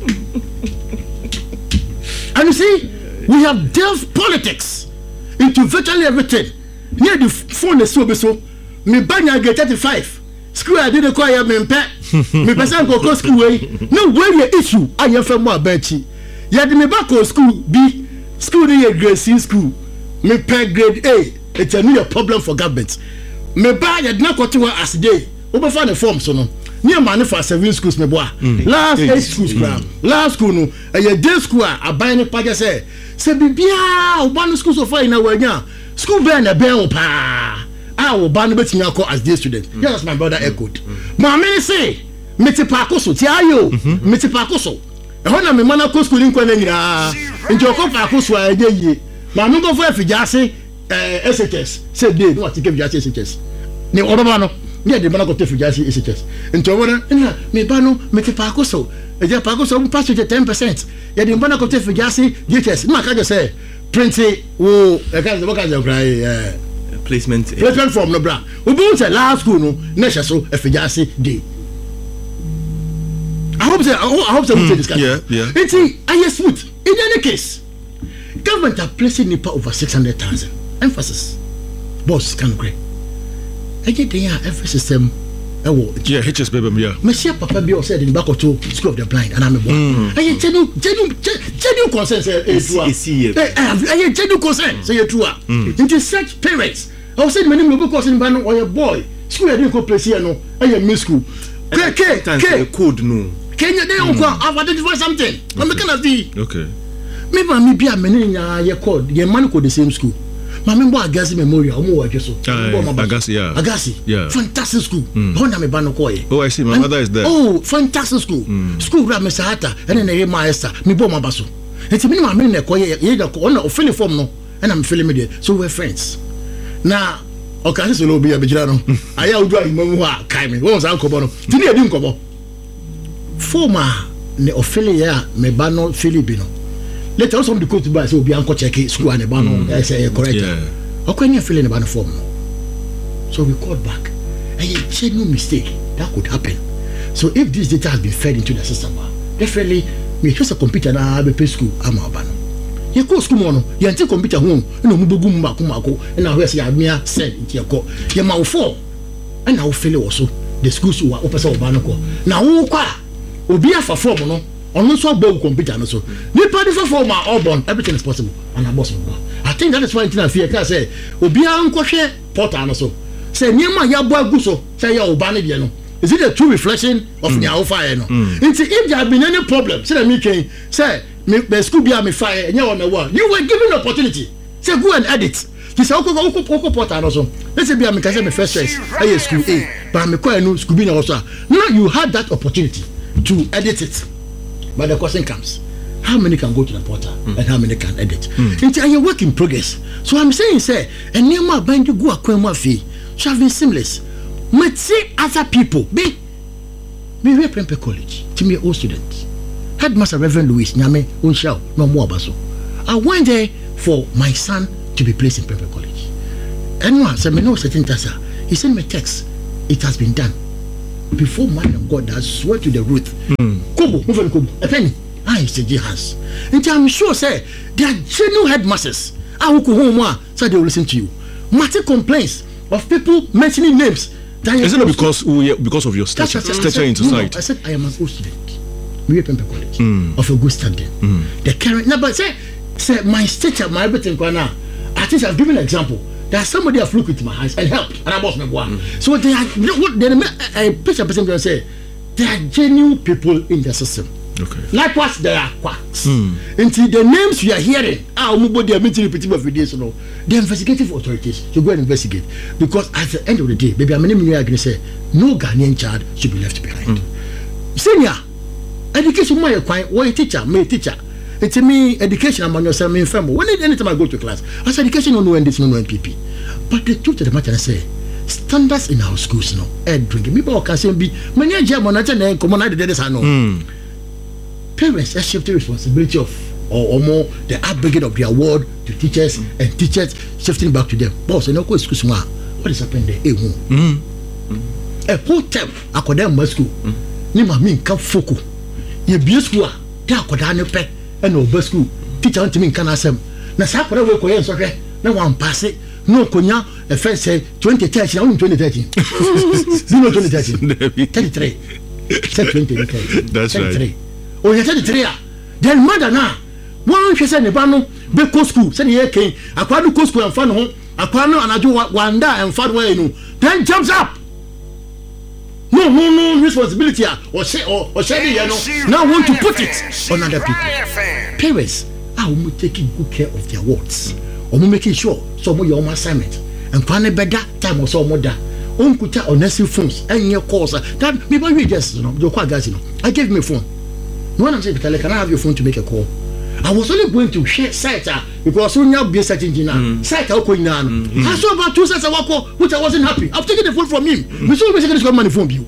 Speaker 1: And you see, we have delved politics into virtually everything. Near the phone is so so. Me banya get thirty-five. School I didn't call me pet. Me person go school way. No way the issue. I am from more benchy. Yet me back to school B. School the grade C school. Me pay grade A. It's a new problem for government. Me buy yet not continue as day. Over find the form so no. Near money for seven schools me boy. Last eight schools ground. Last school no. A day school I buy any paja say. Say bibia one school so far in a way now. School burn a bell pa. I will ban bet me as day student. Mm. Yes, my brother echoed. Mm. My many say, Mete Pacoso, Tiayo, Mete Pacoso. A honor me manako school in Quenera. In Joko Pacoso, a day. My number for Fijasi, S H S, said they want to give Jasi S H S. Ne Orabano, yeah, the Manako Fijasi S H S. In Tawara, me bano, Mete Pacoso. A Japacoso pass to ten percent. Yet in Manako Fijasi, D H S. Maka say, Prince, oh, I can't look at the cry.
Speaker 3: Placement
Speaker 1: placement form no bra obi say last school no na hye so afijase day. I hope say I hope say we take discussion.
Speaker 2: Yeah, yeah.
Speaker 1: It's I smooth. In any case, government are placing Nipa over six hundred thousand. Emphasis. Boss can agree. I get there every system.
Speaker 2: Yeah, H S baby, yeah.
Speaker 1: Monsieur Papa Bio said in back to School of the Blind, and I'm a boy. I genuine, genuine, genuine consent. Say I genuine consent. Say you true. It is such parents. I said many people because in Bano or a boy. School I didn't go place here no. I am miss school. K K K
Speaker 3: code no.
Speaker 1: Kenya they don't come. I've identified something. I'm making a V.
Speaker 2: Okay.
Speaker 1: Maybe I may be a man in your code. Your man code the same school. My member Agassi Memorial, Omo Wakeso.
Speaker 2: Agassi, yeah.
Speaker 1: Agassi,
Speaker 2: yeah.
Speaker 1: Fantastic school. Honda me bano koye.
Speaker 2: Oh, I see. My and, mother is there.
Speaker 1: Oh, fantastic school. Mm. School grab me sahata, and then I hear my Esther. Me bo mabaso. It's a minimum. I'm in the koye. You know, on a feeling form no, and I'm feeling me there. So we're friends. Now, okay, this will be a bijano. I have to do my kaimi. What was I kobono? Tini adi kobo. Former ne offilia me bano Filipino. Later also the coach by so be anko check school and bano I say correct. Okay, you feeling about the form. So we called back. And he said no mistake. That could happen. So if this data has been fed into the system, definitely we just a computer na be school am abano. You go school mono, you take computer home, no mubugu mako mako, and now we say amia send into your call. You ma four. And now feel also the schools who are opposite abano ko. Now who kwa obi afa form no. On also build computer no so. Nipa different form are all born. Everything is possible. And I boss I think that is why I fear can say obi anko hwe portal no so. Say nyema ya bo agu so say ya obane de no. Is it a true reflection of mm. Nya fire no? Mm. If there have been any problem, say me can say me the school be me fire and you on the wall. You were given the opportunity. Say go and edit. He said, "Okay, okay, okay, portal also." Let's say be me can my first choice. I school A, but me quite no school B also. Now you had that opportunity to edit it, but the question comes: how many can go to the portal mm. and how many can edit? Mm. It's a work in progress. So I'm saying, say, and you might bind you go a queen fee. So have been seamless. But see other people be be we Prempeh College. To me, all students. Headmaster Reverend Louis Nyame Unshao no more baso. I went there for my son to be placed in Prempeh College. And one said me no certain tasa. He sent me text. It has been done. Before man of God has swear to the root. Kobo, move on Kobo. A penny. I said has. And I'm sure say there are genuine headmasters. I will go home so they will listen to you. Matter complaints of people mentioning names.
Speaker 2: Is it not because because of your stature, stature in society?
Speaker 1: No, I said I am an old student. We Prempeh College mm. of a good standing. Mm. The current no, but say say my stature, my everything now. I think I've given an example. There's somebody have looked into my eyes and helped, and I was my one. Mm. So they are what they a picture person can say. There are genuine people in the system.
Speaker 2: Okay.
Speaker 1: Likewise, there are quacks. Mm. Until the names we are hearing, ah, nobody are meeting repeating of videos, you know. The investigative authorities should go and investigate because at the end of the day, baby, I'm going to say no Ghanaian child should be left behind. Mm. Senior education, my acquaint, what a teacher, my teacher. It's me education. I'm on yourself, me family. When anytime I go to class, I say education no no and this no no N P P. But the truth of the matter, I say standards in our schools, no. Ed drinking, people can say be many German, I say come on, I did this, I know. Parents have shifted responsibility of or, or more the upbringing of their word to teachers mm. and teachers shifting back to them. Boss, and of school, what is happening there? Mm. Mm. A whole term, I could them school. Nima mean come foku. You be school, there could I pay and no school. Teacher to me can ask them. Na sakura we ko yen so hwe na wan pass it. No konya a first say twenty thirteen, only twenty thirteen. No twenty thirteen. thirty-three. Say twenty thirteen.
Speaker 2: That's
Speaker 1: thirty-three.
Speaker 2: Right.
Speaker 1: Oh, you said three. Then mother now. One she said ne ba no be ko school. Say ye ken. Akwa no ko school and fa no ho. Akwa no anajo wanda and fa way no. Then jumps up. No, no, no responsibility or say or or say you know. Now want to put it on other people. Parents are taking good care of their wards. Or making sure some of your own assignment and plan a better time or so more that. On kuta on necessary phones and your calls. That maybe we just you know your guys you know. I gave me a phone. When I'm saying, can I have your phone to make a call? I was only going to share site because soon you'll be a search engine now. Site out going on. I saw about two sites I walk which I wasn't happy. I've taken the phone from him. We saw basically got money from you.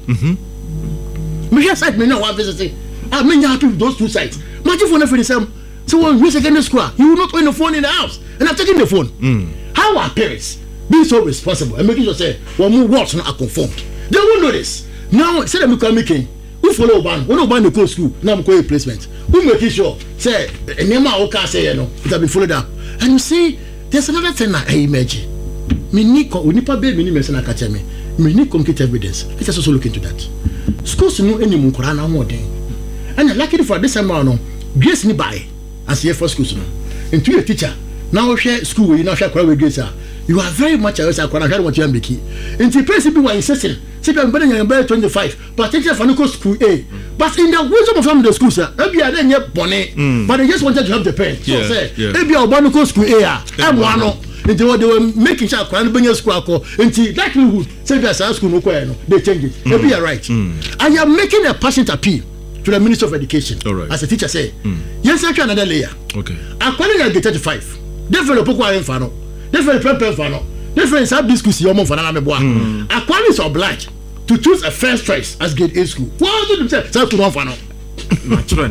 Speaker 1: Me share site me now one visit. I'm not happy with those two sites. My phone for the same. So when we secondary school, you will not own the phone in the house. And I'm taking the phone. Mm. How are parents being so responsible and making sure say well more words are conformed? They won't know this. Now say them come making. Who follow ban? Who no ban the close school? Now I'm going replacement. Who making sure? Say, and Nema Oka say you know it has been followed up. And you see, there's another thing I imagine. Me need ko unipa be me ni me say na catch me. Me need concrete evidence. Let's also look into that. Schools no any mun kora na ho den. And luckily for this time no, grace ni buy as here for schools no. Into your teacher. Now share school you now share kora with grace. You are very much aware of kora what you am making. Into principle we are insisting. Say I'm better than twenty-five, but teacher for no school A. But in the wisdom of some of the schools, sir, maybe I didn't get bonnet, but they just wanted to help the parents. So say, maybe I'll buy no school A. I'm one. Into what they were making sure I bring a school into likelihood. Say there's a school no they change it. Maybe you're right. I am making a passionate appeal to the Minister of Education.
Speaker 2: All right.
Speaker 1: As a teacher say, yes, I can another layer.
Speaker 2: Okay.
Speaker 1: According to thirty-five, definitely Poko Infano, definitely Prempeh Infano. Difference have discussed your mom for another boy. Aquarium is obliged to choose a first choice as grade A school. What do you say? Self to one for now. It's a bit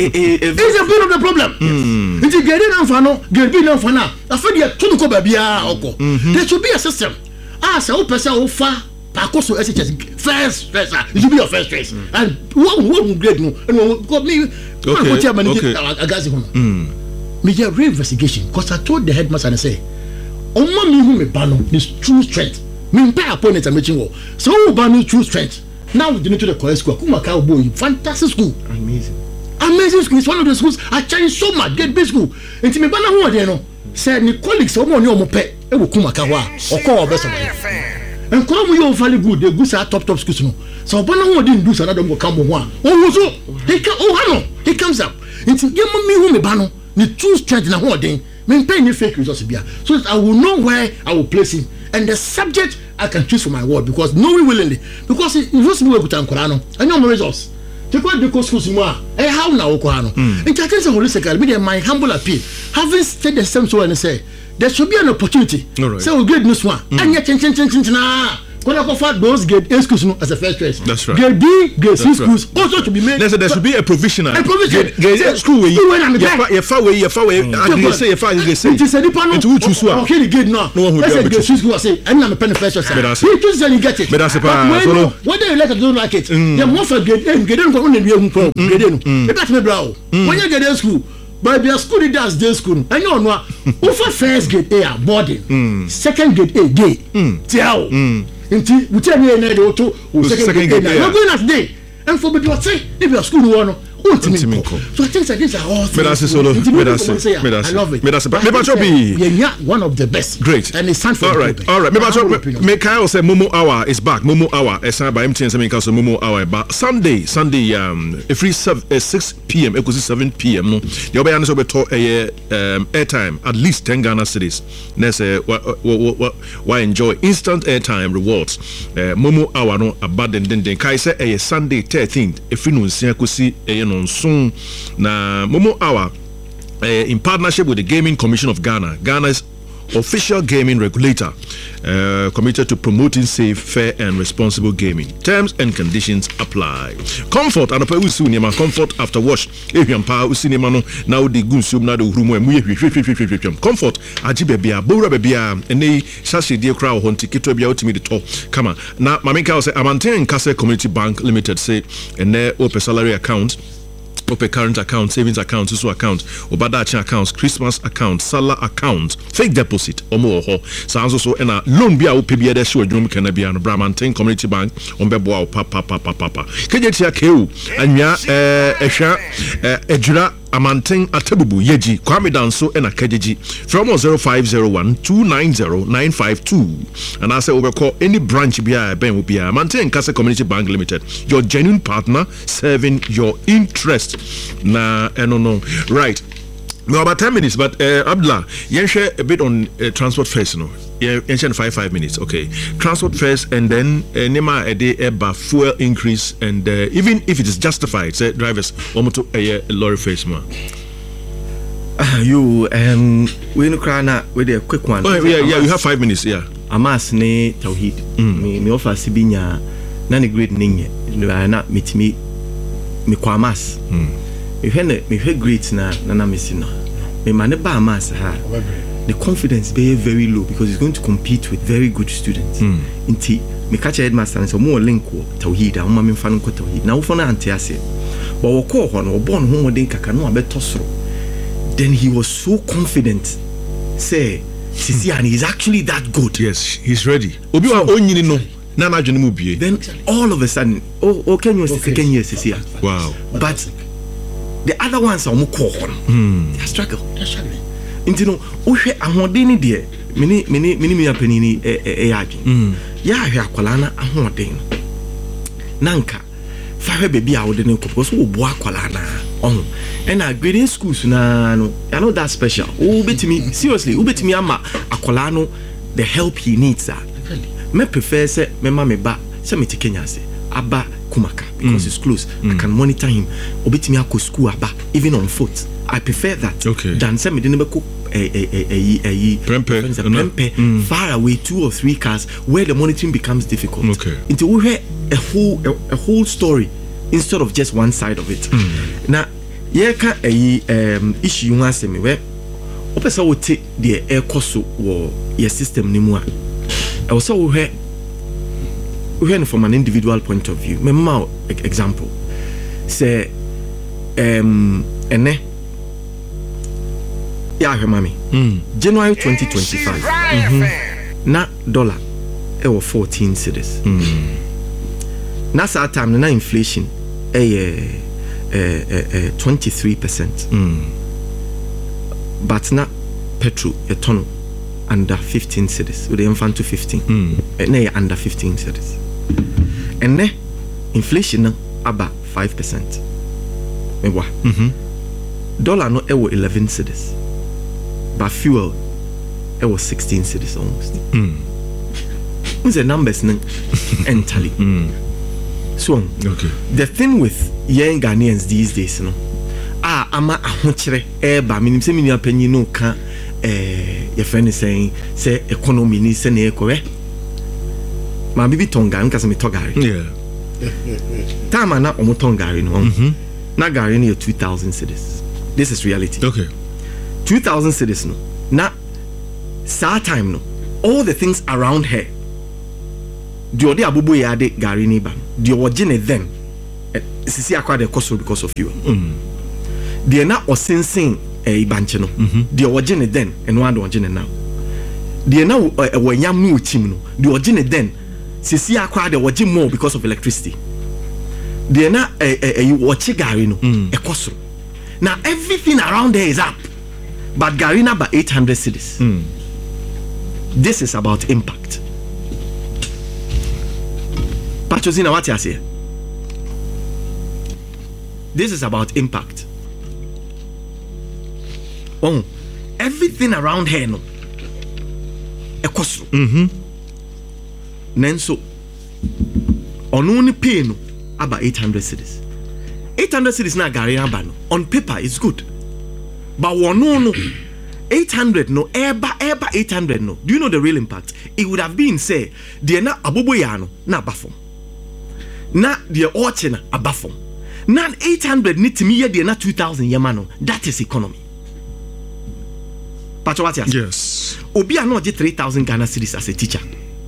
Speaker 1: of the problem. It's a grade A for now, grade B for now. I feel you to go baby. There should be a system. Ah, so person who far. Pakoso S H S first choice. It should be your first choice. And one one grade no. And got me. Okay. Okay. Me get real investigation because I told the headmaster and I say. Oma mi hu me bano this true strength. Me pay opponent am making war. So who bano true strength. Now we need to the college school. Kuma ka boy fantastic school.
Speaker 3: Amazing.
Speaker 1: Amazing school. It's one of the schools I changed so much. Get big school. Enti me bana hu ade no. Say ni colleagues omo ni omo pe e wo kuma ka wa. Oko obeso. And come you very good. The good are top top schools no. So bana hu ade ndu sana dem go come ho a. Oh so he can oh hano. He comes up. Into give me who me bano, the true strength in a whole day. Me pay any fake results be so that I will know where I will place him and the subject I can choose for my word because knowing willingly because it was me with Ankorano and your results. Take what the course was more. Eh, how now, Okoano? In Chaten's holistic, be my humble appeal. Having said the same so and say there should be an opportunity.
Speaker 2: Right.
Speaker 1: So we get this one. And yet, chin chin chin chin na. When I offer those grade A schools as a first choice.
Speaker 2: That's right.
Speaker 1: Grade B, grade C schools also to be made.
Speaker 2: There there should be a provisional.
Speaker 1: A provision.
Speaker 2: Grade A school way. You far way, you far way. You say you far you say.
Speaker 1: It is a dependent.
Speaker 2: Into which you are.
Speaker 1: Okay, the grade now.
Speaker 2: No one will
Speaker 1: let's
Speaker 2: be
Speaker 1: say grade C school. I say I'm not a penny first choice. You choose and you get it.
Speaker 2: But that's a
Speaker 1: part. Whether you like it or don't like it, you more for grade A. Grade A go only be a pro. Grade A no. It that's me bro. When you get A school. But their school it does day school. And you know, over first grade A boarding, mm. second grade A day. Tell. Until we tell you na to second grade A. We're going as day. And for but what say if your school one. So I think that these are all things.
Speaker 2: Solo. I
Speaker 1: love it.
Speaker 2: Yeah,
Speaker 1: one of the best.
Speaker 2: Great.
Speaker 1: And it's time for
Speaker 2: all right. All right. Me Kyle say Momo Hour is back. Momo Hour. It's by M T N. Say so Momo Hour. But Sunday, Sunday, um, free six p m. It goes seven p m. No, the other answer we talk a um airtime at least ten Ghana cedis. Next, uh, why enjoy instant airtime rewards. Uh, Momo Hour no about den den den. Kai say a Sunday thirteenth. If you know, see kusi a soon na Momo Hour uh, in partnership with the Gaming Commission of Ghana, Ghana's official gaming regulator, uh, committed to promoting safe, fair and responsible gaming. Terms and conditions apply. Comfort and a cinema comfort after wash. If you empower cinema no now the good soup now the room where we comfort ajibe bia bora bia any sashi dear crowd on ticket to be out to me the top. Come on. Now Mamika say Amanten Kase Community Bank Limited say and their open salary account. Open current account, savings account, social account, Obadachi accounts, Christmas account, Salah account, fake deposit, or more. Sounds also in a loan be out P B S show, Jum Canabia and Bramantin Community Bank on Beboa, Papa, Papa, Papa. Kajatia Keu, and ya, eh, Esha, Ejura. Amanting Atabubu Yeji Kwame Danso and a Kajeji from zero five zero one two nine zero nine five two. And I say overcall any branch be a Ben will be a Amanting Kase Community Bank Limited, your genuine partner serving your interest. Nah, I don't know. Right. No, about ten minutes, but uh, Abdullah, you share a bit on uh, transport first, you know. Yeah, you share five five minutes, okay. Transport first, and then uh, Nema a day about fuel increase, and uh, even if it is justified, say drivers almost a uh, lorry face man.
Speaker 3: Uh, you um, we no cry na with a quick one.
Speaker 2: Oh yeah, yeah, you have five minutes, yeah.
Speaker 3: Amas ne Tawhid. Me me offer sibinya na ne grade ninye. Na meet me me kwa Amas. Me hwe me hwe great na na me si no. Me mane ba Amas ha. The confidence be very low because he's going to compete with very good students. Mm. Inti me catch headmaster and so more link wo Tawhid a me mfa no ko Tawhid. Na wo fo na ante ase. But wo ko ho no wo born ho modern kaka no abeto soro. Then he was so confident. Say Sisi and he's actually that good.
Speaker 2: Yes, he's ready. Obi wa onyini no. Na na dwene mu bie.
Speaker 3: Then all of a sudden, oh, oh can you say can you Sisi?
Speaker 2: Wow.
Speaker 3: But the other ones are more core.
Speaker 2: Hmm.
Speaker 3: They struggle. They're struggling. Into no, uhwe ahodeni de mini mini mini mi apenini e e adwen.
Speaker 2: Hmm.
Speaker 3: Ya ahwe akwala na ahoden. Nanka fa hwe baby a wo de ne ko because wo bo akwala na on. And a grading schools na no, I know that's special. Oh, betimi seriously, ubetimi ama akwala no the help he needs that. Me prefer say me ma me ba say me Kenya say aba Kumaka because mm. it's close. Mm. I can monitor him. Obetimi akọ school aba even on foot. I prefer that
Speaker 2: okay.
Speaker 3: than say me de be ko eh eh eh eh
Speaker 2: Prempe
Speaker 3: far away two or three cars where the monitoring becomes difficult.
Speaker 2: Okay.
Speaker 3: Until we hear a whole a, a whole story instead of just one side of it.
Speaker 2: Mm.
Speaker 3: Now yeah ka eh um issue you answer me where opesa wo take the air cost wo your system ni mu a e wo so wo he we hear from an individual point of view. Memma example say um ene ya hwe mami
Speaker 2: mm.
Speaker 3: January twenty twenty-five mm-hmm. na dollar e wo fourteen cedis
Speaker 2: mm.
Speaker 3: na sa time na inflation e eh eh twenty-three percent
Speaker 2: mm.
Speaker 3: but na petrol a ton under fifteen cedis with the infant to fifteen
Speaker 2: mm.
Speaker 3: na under fifteen cedis and ne inflation na about five percent.
Speaker 2: Mm-hmm.
Speaker 3: dollar no ewo eleven cedis, but fuel ewo sixteen cedis almost.
Speaker 2: Mm.
Speaker 3: The numbers and tally.
Speaker 2: Mm.
Speaker 3: So
Speaker 2: okay.
Speaker 3: The thing with young Ghanaians these days, you know, ah, ama ahochere eba minim se minia panyin no ka eh your friend is saying say economy ni se na ekore. Ma bibi tonga nka se me togari.
Speaker 2: Yeah.
Speaker 3: Time na omo tongari no.
Speaker 2: Mhm.
Speaker 3: Na gari ni two thousand cedis. This is reality.
Speaker 2: Okay.
Speaker 3: two thousand cedis no. Na sa time no. All the things around her. The ode abubu ya de gari ni ba. The origin then. Sisi akwa de cost because of you.
Speaker 2: Mm.
Speaker 3: The na osensen e ibanche no. The origin then and one the origin now. The na wanyam no chim no. The origin then sisi akwa de origin more because of electricity. The na e e watch gari no e cost. Now everything around there is up. But gari na ba eight hundred cedis.
Speaker 2: Mm.
Speaker 3: This is about impact. Pachozina, what you say? This is about impact. Oh, everything around here, no. Ekosro.
Speaker 2: Mhm.
Speaker 3: Nenso. Only pay no about eight hundred cedis. eight hundred cedis na gari aba no. On paper, it's good, but one no no. eight hundred no, eba eba eight hundred no. Do you know the real impact? It would have been say, the na abobo ya no na abafom. Na the orche na abafom. Na eight hundred ni timi ye the na two thousand yamano. That is economy. Pacho what you say?
Speaker 2: Yes.
Speaker 3: Obi ano je three thousand Ghana cedis as a teacher.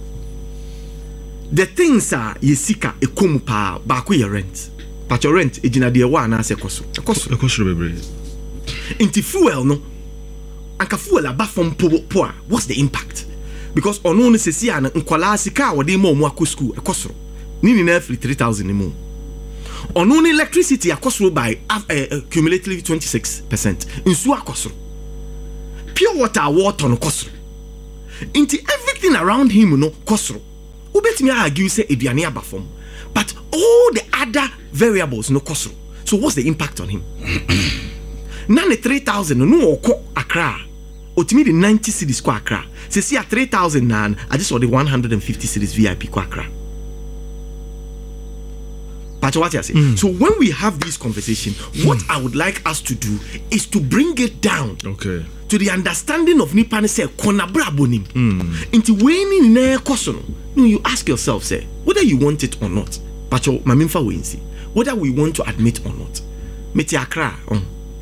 Speaker 3: The things are yesika ekomu pa ba ye rent. Pacho rent ejina de wa na se koso. Koso.
Speaker 2: Koso bebre.
Speaker 3: Inti fuel no. Anka fuel aba from po po. What's the impact? Because ono no sesi an nkwala sika wo de mo mo akọ school ekosoro. Ni ni na free three thousand mo. Ono no electricity akosoro by uh, uh, cumulatively twenty-six percent. Nsu akosoro. Pure water water no kosoro. Inti everything around him no kosoro. Ubetimi argue say eduane aba from. But all the other variables no kosoro. So what's the impact on him? None three thousand no oko Accra. Otimi the ninety cedis kwa Accra. Se see at three thousand nan, I just saw the one hundred fifty cedis V I P kwa Accra. But what I say? Mm. So when we have this conversation, what mm. I would like us to do is to bring it down.
Speaker 2: Okay.
Speaker 3: To the understanding of Nipan say konabra bonim.
Speaker 2: Mm.
Speaker 3: Into when ne question, no, you ask yourself, say, whether you want it or not. But your mamimfa wensi, whether we want to admit or not. Meti Accra on.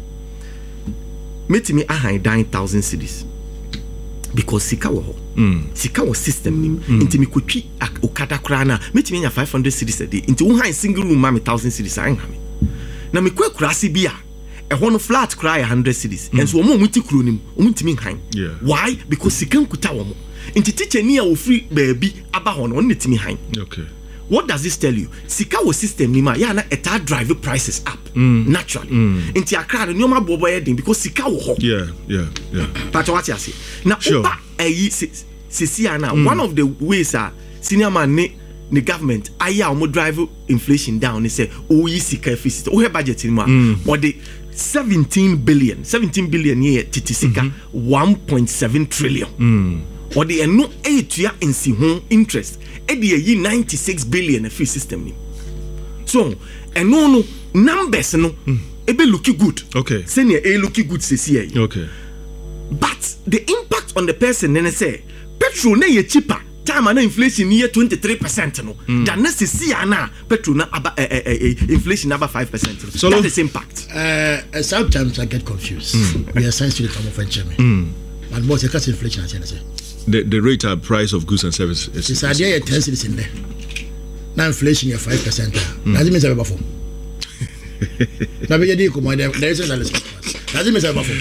Speaker 3: Meti me ahan nine thousand cedis. Because sika wo ho.
Speaker 2: Mm.
Speaker 3: Sika wo system nim. Mm. Inti me kwetwi okada kra na meti me nya five hundred cedis a day. Inti wo han single room ma me one thousand cedis an ha me. Na me kwa kura se bia e ho no flat kra one hundred cedis. Mm. Enso omo muti kuro nim, omo ntimi han.
Speaker 2: Yeah.
Speaker 3: Why? Because sika nkuta wo mo. Inti teacher ni a wo free baby aba ho no ntimi han.
Speaker 2: Okay.
Speaker 3: What does this tell you? Sika wo system ni ma ya na eta drive prices up
Speaker 2: mm.
Speaker 3: naturally.
Speaker 2: Mm.
Speaker 3: Inti Accra no ma bobo yedin because sika wo ho.
Speaker 2: Yeah, yeah, yeah.
Speaker 3: But what you say? Now,
Speaker 2: sure.
Speaker 3: Oba ayi sisi ana one of the ways are senior man ne the government aya omo drive inflation down. They say oh yi sika efisi. Oh budget ni ma. Or the seventeen billion, seventeen billion year titi sika mm-hmm. one point seven trillion.
Speaker 2: Mm.
Speaker 3: Or the no eight year insi home interest. E di yi ninety-six billion a free system ni. So, and no no numbers no mm. ebe looking good.
Speaker 2: Okay.
Speaker 3: Senior e looking good sisi ayi.
Speaker 2: Okay.
Speaker 3: But the impact on the person then say petrol na ye cheaper. Time na inflation near twenty-three percent no. Mm. Than na sisi ana petrol na aba uh, uh, uh, inflation about five percent. So that is impact.
Speaker 1: Uh, sometimes I get confused. Mm. We are science students from French me.
Speaker 2: Mm.
Speaker 1: And what's the cost inflation I say?
Speaker 2: The the rate of price of goods and services.
Speaker 1: It's idea ten cedis in there. Now inflation is five percent. That means I'm before. Now we get come there. There is a analysis. That means I'm before.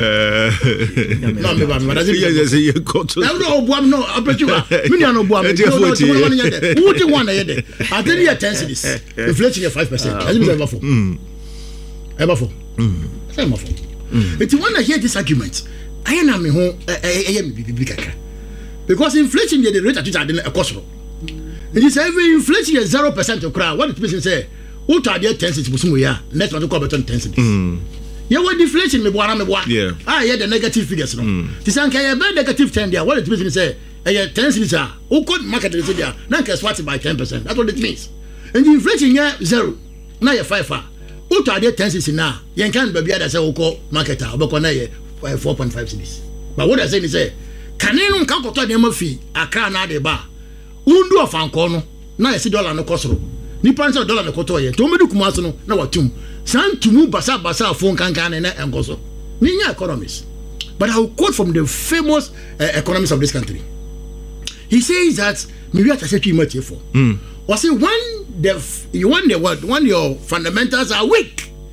Speaker 1: No, me ba me. That means
Speaker 2: you go to.
Speaker 1: No, no, buam no. Aperture. Me no buam. No, no, two one yede. Who the one yede? I tell you ten cedis. Inflation is five percent. That means I'm before. Hmm. I'm before. Hmm. I'm before. It's when I hear this argument, I am me home. I am big kakra. Because inflation is the rate at which I didn't cost. It is every inflation is zero percent of crowd. What it means is say, what are the ten cents? Next one to call better ten cents. Yeah, what deflation me boana me boa.
Speaker 2: Yeah.
Speaker 1: Ah, yeah, the negative figures no. Ti san ka be negative ten there. What it means say, eh ten cities ah. O could market the city ah. Na ka swat by ten percent. That's what it means. And the inflation yeah zero. Na yeah five ah. O to ade ten cities na. Yen kan be bia da say o ko market ah. Obeko na yeah four point five cities. But what I say is say, kanenu nka koto de ma fi Accra na de ba. Undu of anko no. Na yesi dollar no kosoro. Ni pansa dollar no koto ye. To medu kumaso no na watum. San tumu basa basa phone kankan na enkoso. Ni nya economists. But I will quote from the famous uh, economist of this country. He says that me we are say too much for. Mm. Was it when the you want the word when your fundamentals are weak.